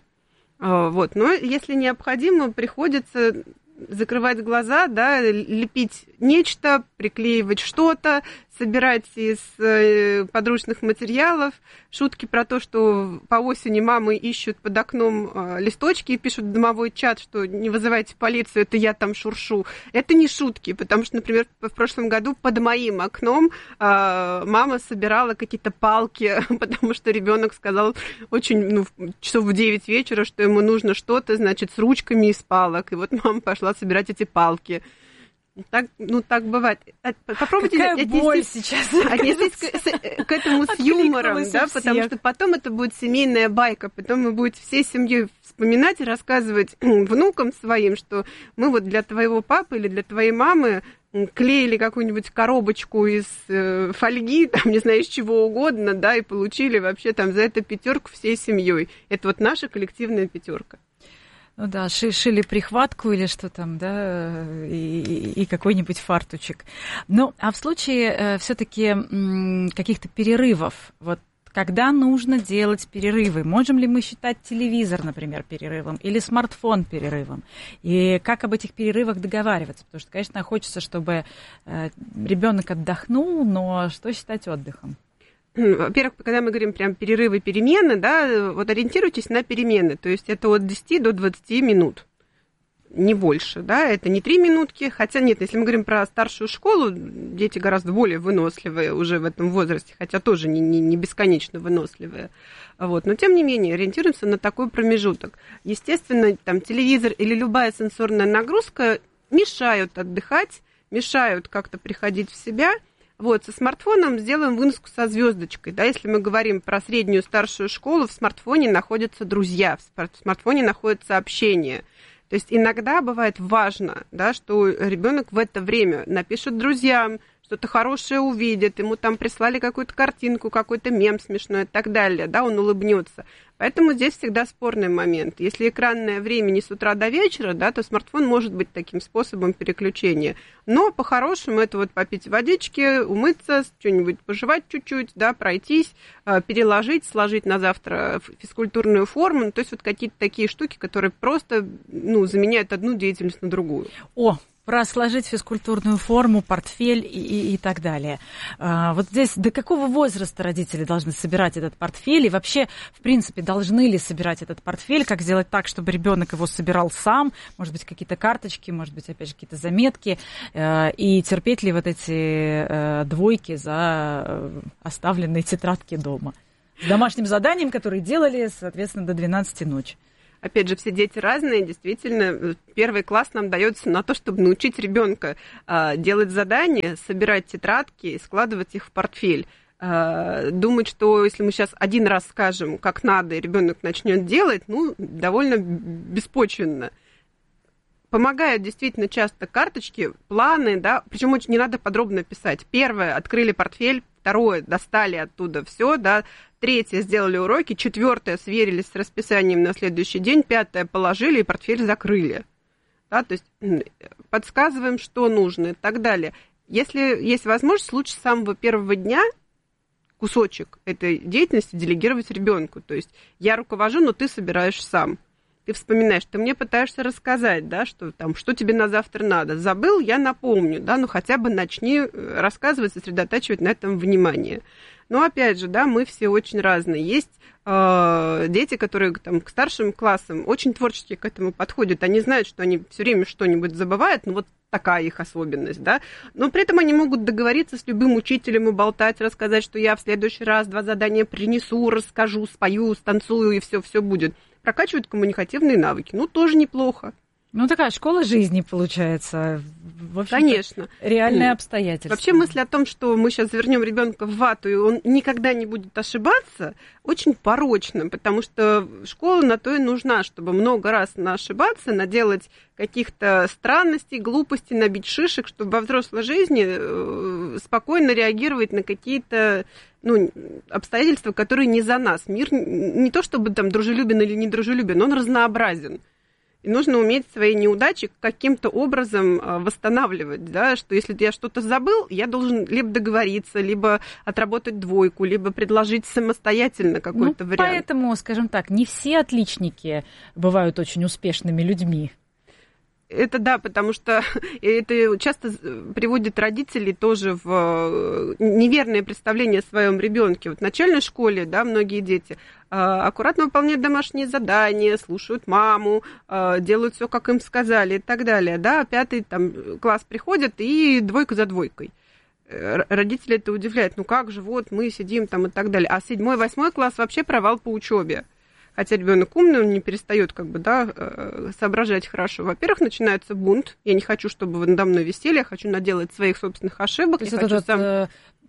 Вот. Но если необходимо, приходится закрывать глаза, да, лепить нечто, приклеивать что-то, собирать из э, подручных материалов, шутки про то, что по осени мамы ищут под окном э, листочки и пишут в домовой чат, что не вызывайте полицию, это я там шуршу. Это не шутки, потому что, например, в прошлом году под моим окном э, мама собирала какие-то палки, потому что ребенок сказал очень, ну, часов в девять вечера, что ему нужно что-то, значит, с ручками из палок. И вот мама пошла собирать эти палки. Так, ну, так бывает. Попробуйте Какая отнестись, боль сейчас. отнестись к, к этому с юмором, да, потому что потом это будет семейная байка, потом вы будете всей семьей вспоминать и рассказывать внукам своим, что мы вот для твоего папы или для твоей мамы клеили какую-нибудь коробочку из э, фольги, там, не знаю, из чего угодно, да, и получили вообще там за это пятерку всей семьей. Это вот наша коллективная пятерка. Ну да, шили прихватку или что там, да, и, и какой-нибудь фартучек. Ну, а в случае э, все-таки м, каких-то перерывов, вот когда нужно делать перерывы? Можем ли мы считать телевизор, например, перерывом или смартфон перерывом? И как об этих перерывах договариваться? Потому что, конечно, хочется, чтобы э, ребенок отдохнул, но что считать отдыхом? Во-первых, когда мы говорим прям перерывы, перемены, да, вот ориентируйтесь на перемены, то есть это от десяти до двадцати минут, не больше, да, это не три минутки, хотя нет, если мы говорим про старшую школу, дети гораздо более выносливые уже в этом возрасте, хотя тоже не, не, не бесконечно выносливые, вот, но тем не менее ориентируемся на такой промежуток. Естественно, там телевизор или любая сенсорная нагрузка мешают отдыхать, мешают как-то приходить в себя. Вот, со смартфоном сделаем выноску со звездочкой. Да, если мы говорим про среднюю, старшую школу, в смартфоне находятся друзья, в смартфоне находятся общения. То есть иногда бывает важно, да, что ребенок в это время напишет друзьям, что-то хорошее увидит, ему там прислали какую-то картинку, какой-то мем смешной и так далее, да, он улыбнется. Поэтому здесь всегда спорный момент. Если экранное время не с утра до вечера, да, то смартфон может быть таким способом переключения. Но по-хорошему это вот попить водички, умыться, что-нибудь пожевать чуть-чуть, да, пройтись, переложить, сложить на завтра физкультурную форму. Ну, то есть вот какие-то такие штуки, которые просто, ну, заменяют одну деятельность на другую. О, про сложить физкультурную форму, портфель и, и, и так далее. А, вот здесь до какого возраста родители должны собирать этот портфель? И вообще, в принципе, должны ли собирать этот портфель? Как сделать так, чтобы ребенок его собирал сам? Может быть, какие-то карточки, может быть, опять же, какие-то заметки. И терпеть ли вот эти двойки за оставленные тетрадки дома? С домашним заданием, которые делали, соответственно, до двенадцати ночи. Опять же, все дети разные, действительно, первый класс нам дается на то, чтобы научить ребенка а, делать задания, собирать тетрадки и складывать их в портфель. А, думать, что если мы сейчас один раз скажем, как надо, и ребенок начнет делать, ну, довольно беспочвенно. Помогают действительно часто карточки, планы, да, причем очень не надо подробно писать. Первое, открыли портфель, второе, достали оттуда все, да, третье, сделали уроки, четвертое, сверились с расписанием на следующий день, пятое, положили и портфель закрыли. Да, то есть подсказываем, что нужно и так далее. Если есть возможность, лучше с самого первого дня кусочек этой деятельности делегировать ребенку. То есть я руковожу, но ты собираешь сам. Ты вспоминаешь, ты мне пытаешься рассказать, да, что, там, что тебе на завтра надо. Забыл, я напомню, да, ну хотя бы начни рассказывать, сосредотачивать на этом внимание. Но опять же, да, мы все очень разные. Есть э, дети, которые там, к старшим классам очень творчески к этому подходят. Они знают, что они все время что-нибудь забывают, ну вот такая их особенность, да. Но при этом они могут договориться с любым учителем и болтать, рассказать, что я в следующий раз два задания принесу, расскажу, спою, станцую, и все-все будет. Прокачивают коммуникативные навыки. Ну, тоже неплохо. Ну, такая школа жизни, получается. В Конечно. Реальное обстоятельство. Вообще мысль о том, что мы сейчас вернем ребенка в вату, и он никогда не будет ошибаться, очень порочно, потому что школа на то и нужна, чтобы много раз ошибаться, наделать каких-то странностей, глупостей, набить шишек, чтобы во взрослой жизни спокойно реагировать на какие-то, ну, обстоятельства, которые не за нас. Мир не то чтобы там дружелюбен или недружелюбен, но он разнообразен. И нужно уметь свои неудачи каким-то образом восстанавливать, да, что если я что-то забыл, я должен либо договориться, либо отработать двойку, либо предложить самостоятельно какой-то ну, вариант. Поэтому, скажем так, не все отличники бывают очень успешными людьми. Это да, потому что это часто приводит родителей тоже в неверное представление о своем ребенке. Вот в начальной школе, да, многие дети аккуратно выполняют домашние задания, слушают маму, делают все, как им сказали и так далее. Да, пятый там, класс приходит и двойка за двойкой. Родители это удивляют. Ну как же, вот мы сидим там и так далее. А седьмой, восьмой класс вообще провал по учебе. Хотя ребенок умный, он не перестает как бы, да, соображать хорошо. Во-первых, начинается бунт. Я не хочу, чтобы вы надо мной висели, я хочу наделать своих собственных ошибок. То есть я это хочу сам...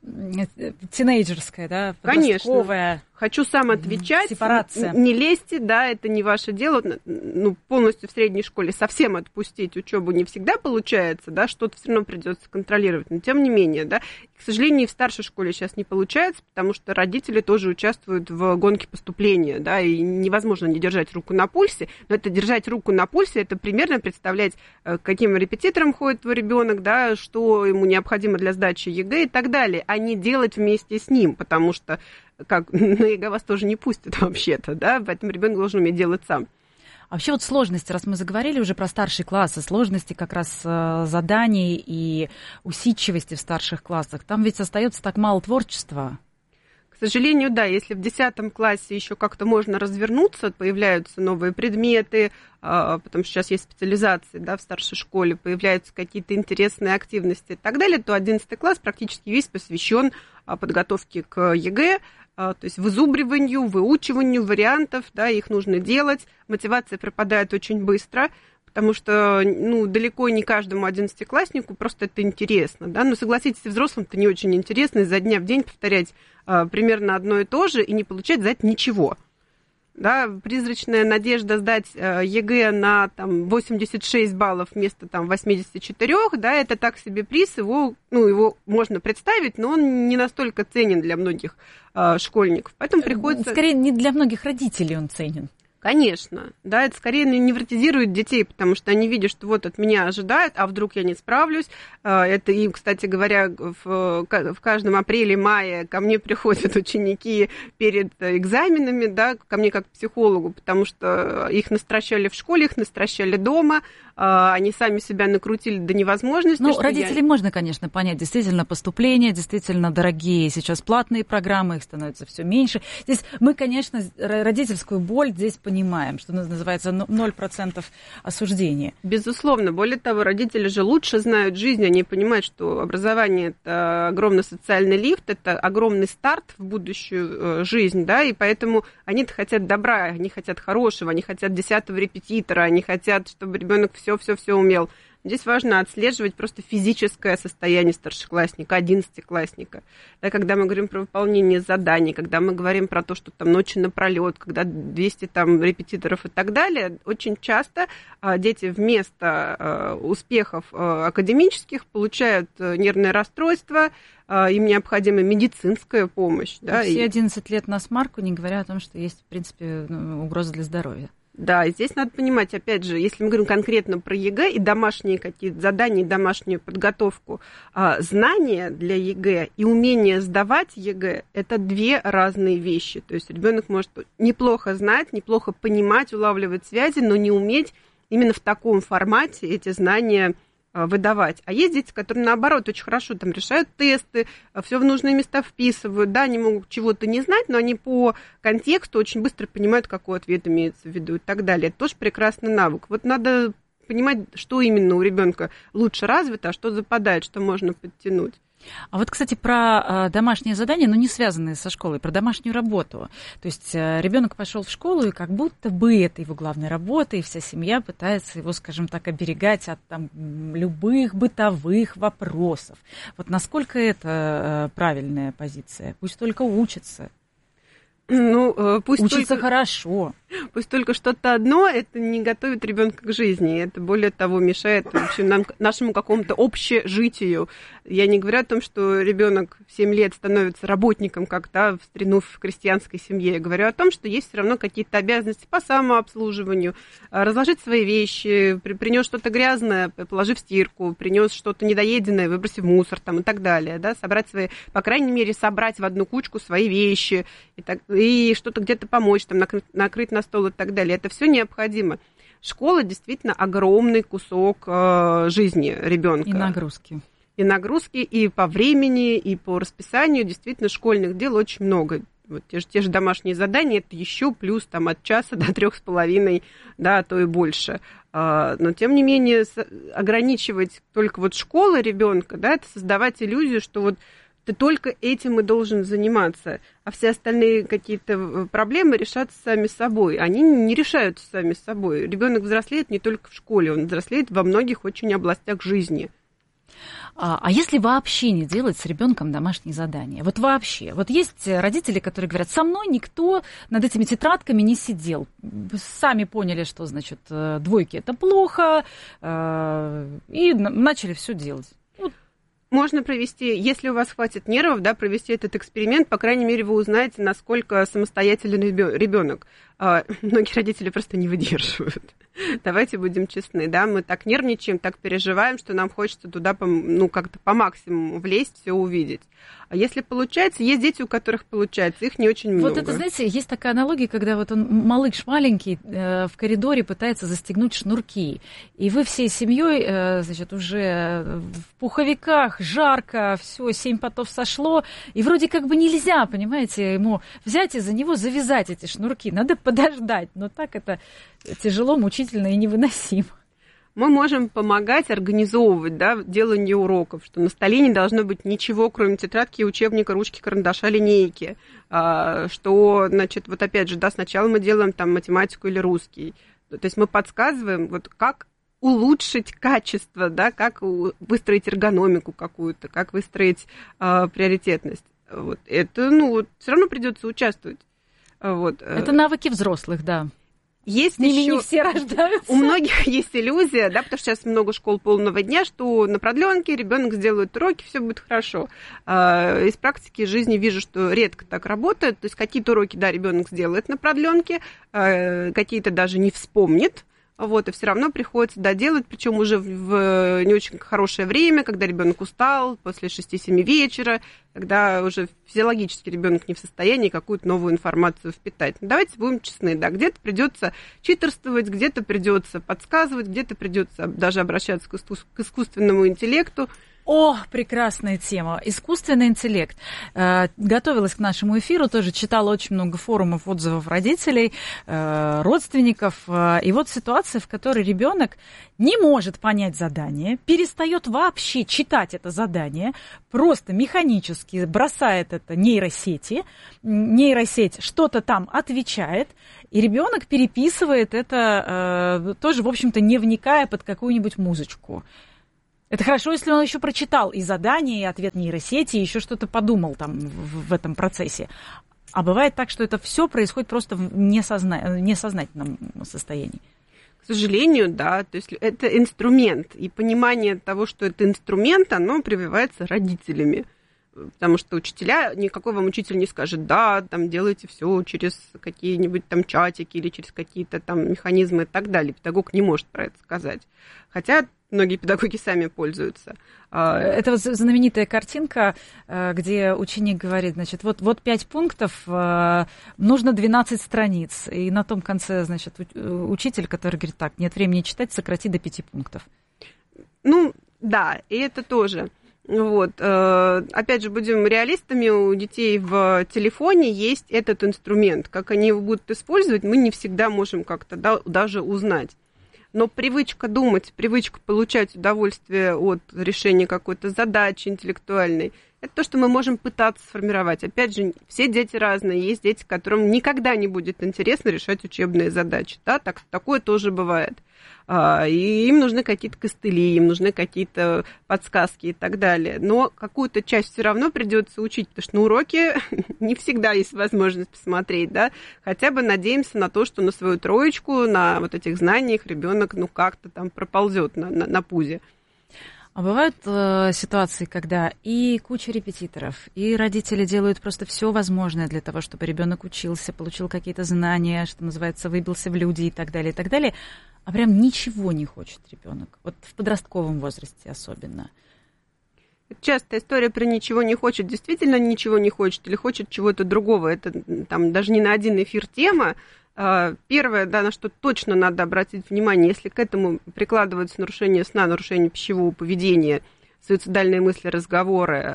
тинейджерская, да, подростковая. Хочу сам отвечать. Сепарация. Не лезьте, да, это не ваше дело. Ну, полностью в средней школе совсем отпустить учебу не всегда получается, да, что-то все равно придется контролировать. Но тем не менее, да, к сожалению, и в старшей школе сейчас не получается, потому что родители тоже участвуют в гонке поступления, да, и невозможно не держать руку на пульсе. Но это держать руку на пульсе, это примерно представлять, каким репетитором ходит твой ребенок, да, что ему необходимо для сдачи ЕГЭ и так далее, а не делать вместе с ним, потому что как на ЕГЭ вас тоже не пустят вообще-то, да, поэтому ребенок должен уметь делать сам. А вообще вот сложности, раз мы заговорили уже про старшие классы, сложности как раз заданий и усидчивости в старших классах, там ведь остается так мало творчества. К сожалению, да, если в десятом классе еще как-то можно развернуться, появляются новые предметы, потому что сейчас есть специализации, да, в старшей школе, появляются какие-то интересные активности и так далее, то одиннадцатый класс практически весь посвящен подготовке к ЕГЭ, то есть вызубриванию, выучиванию вариантов, да, их нужно делать, мотивация пропадает очень быстро, потому что, ну, далеко не каждому одиннадцатикласснику просто это интересно, да, но согласитесь, взрослым-то не очень интересно изо дня в день повторять а, примерно одно и то же и не получать за это ничего. Да, призрачная надежда сдать ЕГЭ на там, восемьдесят шесть баллов вместо там, восемьдесят четыре, да, это так себе приз, его, ну, его можно представить, но он не настолько ценен для многих э, школьников. Поэтому приходится... Скорее, не для многих родителей он ценен. Конечно, да, это скорее невротизирует детей, потому что они видят, что вот от меня ожидают, а вдруг я не справлюсь. Это и, кстати говоря, в, в каждом апреле-мае ко мне приходят ученики перед экзаменами, да, ко мне как к психологу, потому что их настращали в школе, их настращали дома, они сами себя накрутили до невозможности. Ну, родителей я... можно, конечно, понять. Действительно, поступления, действительно дорогие сейчас платные программы, их становится все меньше. Здесь мы, конечно, родительскую боль здесь понимаем, что называется ноль процентов осуждения. Безусловно. Более того, родители же лучше знают жизнь, они понимают, что образование – это огромный социальный лифт, это огромный старт в будущую жизнь, да, и поэтому они-то хотят добра, они хотят хорошего, они хотят десятого репетитора, они хотят, чтобы ребенок все-все-все умел. Здесь важно отслеживать просто физическое состояние старшеклассника, одиннадцатиклассника. Да, когда мы говорим про выполнение заданий, когда мы говорим про то, что там ночи напролет, когда двести там, репетиторов и так далее, очень часто а, дети вместо а, успехов а, академических получают а, нервное расстройство, а, им необходима медицинская помощь. Да, все и... одиннадцать лет на смарку, не говоря о том, что есть, в принципе, угроза для здоровья. Да, и здесь надо понимать, опять же, если мы говорим конкретно про ЕГЭ и домашние какие-то задания, и домашнюю подготовку, знания для ЕГЭ и умение сдавать ЕГЭ – это две разные вещи. То есть ребенок может неплохо знать, неплохо понимать, улавливать связи, но не уметь именно в таком формате эти знания выдавать. А есть дети, которые, наоборот, очень хорошо там решают тесты, все в нужные места вписывают, да, они могут чего-то не знать, но они по контексту очень быстро понимают, какой ответ имеется в виду и так далее. Это тоже прекрасный навык. Вот надо понимать, что именно у ребенка лучше развито, а что западает, что можно подтянуть. А вот, кстати, про домашние задания, но не связанные со школой, про домашнюю работу. То есть ребенок пошел в школу, и как будто бы это его главная работа, и вся семья пытается его, скажем так, оберегать от там, любых бытовых вопросов. Вот насколько это правильная позиция? Пусть только учится. Ну, пусть учится только, хорошо. Пусть только что-то одно, это не готовит ребенка к жизни. Это, более того, мешает в общем, нам, нашему какому-то общежитию. Я не говорю о том, что ребенок в семь лет становится работником, как да, в старину в крестьянской семье. Я говорю о том, что есть все равно какие-то обязанности по самообслуживанию. Разложить свои вещи, принес что-то грязное, положи в стирку, принес что-то недоеденное, выброси в мусор там, и так далее. Да? Собрать свои, по крайней мере, собрать в одну кучку свои вещи и, так, и что-то где-то помочь, там, накрыть, накрыть на стол и так далее. Это все необходимо. Школа действительно огромный кусок э, жизни ребенка. И нагрузки. И нагрузки, и по времени, и по расписанию. Действительно, школьных дел очень много. Вот те же, те же домашние задания, это еще плюс там, от часа до трех с половиной, да, а то и больше. А, но, тем не менее, ограничивать только вот школы ребенка, да, это создавать иллюзию, что вот ты только этим и должен заниматься, а все остальные какие-то проблемы решатся сами собой. Они не решаются сами собой. Ребенок взрослеет не только в школе, он взрослеет во многих очень областях жизни. А, а если вообще не делать с ребенком домашние задания? Вот вообще. Вот есть родители, которые говорят, со мной никто над этими тетрадками не сидел. Сами поняли, что, значит, двойки это плохо, и начали все делать. Можно провести, если у вас хватит нервов, да, провести этот эксперимент, по крайней мере, вы узнаете, насколько самостоятельный ребенок. Многие родители просто не выдерживают. Давайте будем честны, да, мы так нервничаем, так переживаем, что нам хочется туда, ну, как-то по максимуму влезть, все увидеть. А если получается, есть дети, у которых получается, их не очень много. Вот это, знаете, есть такая аналогия, когда вот он, малыш маленький, э, в коридоре пытается застегнуть шнурки, и вы всей семьей, э, значит, уже в пуховиках, жарко, все, семь потов сошло, и вроде как бы нельзя, понимаете, ему взять и за него завязать эти шнурки, надо подождать, но так это тяжело, мучительно и невыносимо. Мы можем помогать организовывать, да, делание уроков, что на столе не должно быть ничего, кроме тетрадки, учебника, ручки, карандаша, линейки, а, что, значит, вот опять же, да, сначала мы делаем там математику или русский, то есть мы подсказываем, вот как улучшить качество, да, как выстроить эргономику какую-то, как выстроить а, приоритетность. Вот это, ну, вот, все равно придется участвовать. Вот. Это навыки взрослых, да. Есть С ними еще... не все рождаются. У многих есть иллюзия, да, потому что сейчас много школ полного дня, что на продленке ребенок сделает уроки, все будет хорошо. Из практики жизни вижу, что редко так работает. То есть какие-то уроки, да, ребенок сделает на продленке, какие-то даже не вспомнит. Вот, и все равно приходится доделать, причем уже в не очень хорошее время, когда ребенок устал, после шести-семи вечера, когда уже физиологически ребенок не в состоянии какую-то новую информацию впитать. Но давайте будем честны, да, где-то придется читерствовать, где-то придется подсказывать, где-то придется даже обращаться к искусственному интеллекту. О, прекрасная тема. Искусственный интеллект. Готовилась к нашему эфиру, тоже читала очень много форумов, отзывов родителей, родственников. И вот ситуация, в которой ребенок не может понять задание, перестает вообще читать это задание, просто механически бросает это нейросети, нейросеть что-то там отвечает, и ребенок переписывает это тоже, в общем-то, не вникая под какую-нибудь музычку. Это хорошо, если он еще прочитал и задание, и ответ нейросети, и еще что-то подумал там в, в этом процессе. А бывает так, что это все происходит просто в несозна... несознательном состоянии. К сожалению, да. То есть это инструмент. И понимание того, что это инструмент, оно прививается родителями. Потому что учителя, никакой вам учитель не скажет, да, там делайте все через какие-нибудь там чатики или через какие-то там механизмы и так далее. Педагог не может про это сказать. Хотя многие педагоги сами пользуются. Это вот знаменитая картинка, где ученик говорит, значит, вот, вот пять пунктов, нужно двенадцать страниц. И на том конце, значит, учитель, который говорит, так, нет времени читать, сократи до пяти пунктов. Ну, да, и это тоже. Вот. Опять же, будем реалистами, у детей в телефоне есть этот инструмент. Как они его будут использовать, мы не всегда можем как-то да, даже узнать. Но привычка думать, привычка получать удовольствие от решения какой-то задачи интеллектуальной, это то, что мы можем пытаться сформировать. Опять же, все дети разные. Есть дети, которым никогда не будет интересно решать учебные задачи. Да? Так, такое тоже бывает. И им нужны какие-то костыли, им нужны какие-то подсказки и так далее. Но какую-то часть все равно придется учить, потому что на уроке не всегда есть возможность посмотреть, да. Хотя бы надеемся на то, что на свою троечку, на вот этих знаниях ребенок ну как-то там проползет на, на, на пузе. А бывают э, ситуации, когда и куча репетиторов, и родители делают просто все возможное для того, чтобы ребенок учился, получил какие-то знания, что называется, выбился в люди и так далее, и так далее, а прям ничего не хочет ребенок, вот в подростковом возрасте особенно. Частая история про ничего не хочет, действительно ничего не хочет или хочет чего-то другого. Это там даже не на один эфир тема. Первое, да, на что точно надо обратить внимание, если к этому прикладываются нарушение сна, нарушение пищевого поведения, суицидальные мысли, разговоры,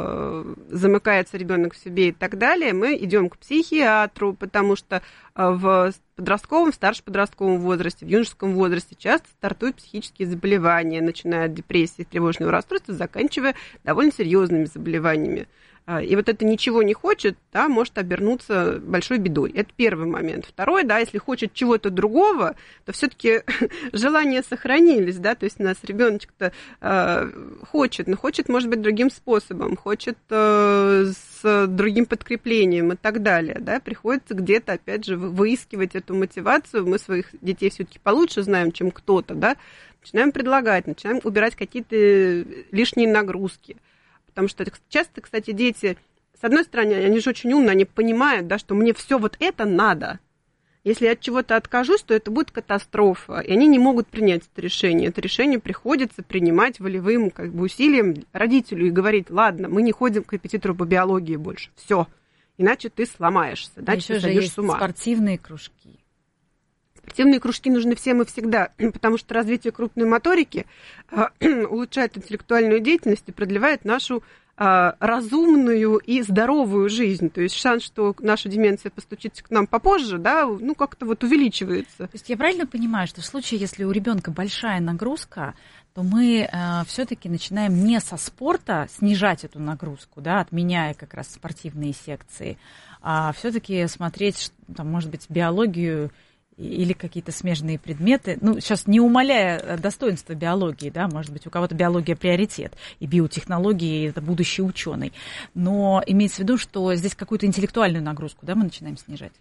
замыкается ребенок в себе и так далее, мы идем к психиатру, потому что в подростковом, в старшем-подростковом возрасте, в юношеском возрасте часто стартуют психические заболевания, начиная от депрессии, тревожного расстройства, заканчивая довольно серьезными заболеваниями. И вот это ничего не хочет, да, может обернуться большой бедой. Это первый момент. Второй, да, если хочет чего-то другого, то все-таки желания сохранились, да, то есть у нас ребеночек-то э, хочет, но хочет, может быть, другим способом, хочет э, с другим подкреплением и так далее, да, приходится где-то, опять же, выискивать эту мотивацию. Мы своих детей все-таки получше знаем, чем кто-то, да, начинаем предлагать, начинаем убирать какие-то лишние нагрузки. Потому что часто, кстати, дети, с одной стороны, они же очень умные, они понимают, да, что мне все вот это надо. Если я от чего-то откажусь, то это будет катастрофа. И они не могут принять это решение. Это решение приходится принимать волевым как бы, усилием родителю и говорить, ладно, мы не ходим к репетитору по биологии больше. Все. Иначе ты сломаешься, иначе ты сойдешь с ума. Спортивные кружки. Спортивные кружки нужны всем и всегда, потому что развитие крупной моторики э, улучшает интеллектуальную деятельность и продлевает нашу э, разумную и здоровую жизнь. То есть шанс, что наша деменция постучится к нам попозже, да, ну как-то вот увеличивается. То есть я правильно понимаю, что в случае, если у ребенка большая нагрузка, то мы э, все-таки начинаем не со спорта снижать эту нагрузку, да, отменяя как раз спортивные секции, а все-таки смотреть, там, может быть, биологию или какие-то смежные предметы, ну, сейчас не умаляя достоинства биологии, да, может быть, у кого-то биология приоритет, и биотехнологии – это будущий ученый, но имеется в виду, что здесь какую-то интеллектуальную нагрузку, да, мы начинаем снижать.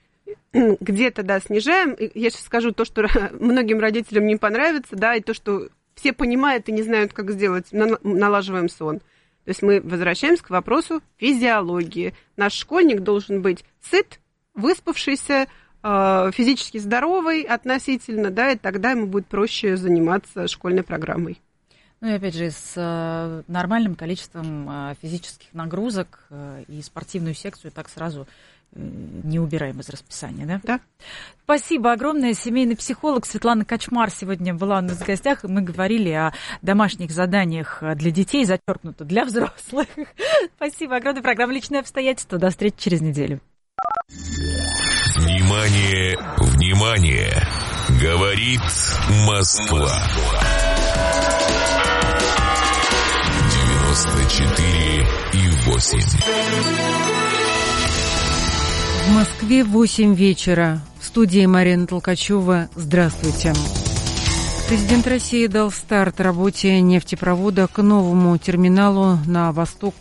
где-то, да, снижаем. Я сейчас скажу то, что многим родителям не понравится, да, и то, что все понимают и не знают, как сделать, налаживаем сон. То есть мы возвращаемся к вопросу физиологии. Наш школьник должен быть сыт, выспавшийся, физически здоровый относительно, да, и тогда ему будет проще заниматься школьной программой. Ну и опять же, с нормальным количеством физических нагрузок и спортивную секцию так сразу не убираем из расписания, да? Да. Спасибо огромное. Семейный психолог Светлана Качмар сегодня была у нас в гостях, и мы говорили о домашних заданиях для детей, зачеркнуто для взрослых. Спасибо огромное. Программа «Личные обстоятельства». До встречи через неделю. Внимание, внимание! Говорит Москва. девяносто четыре и восемь. В Москве восемь вечера. В студии Марина Толкачева. Здравствуйте. Президент России дал старт работе нефтепровода к новому терминалу на восток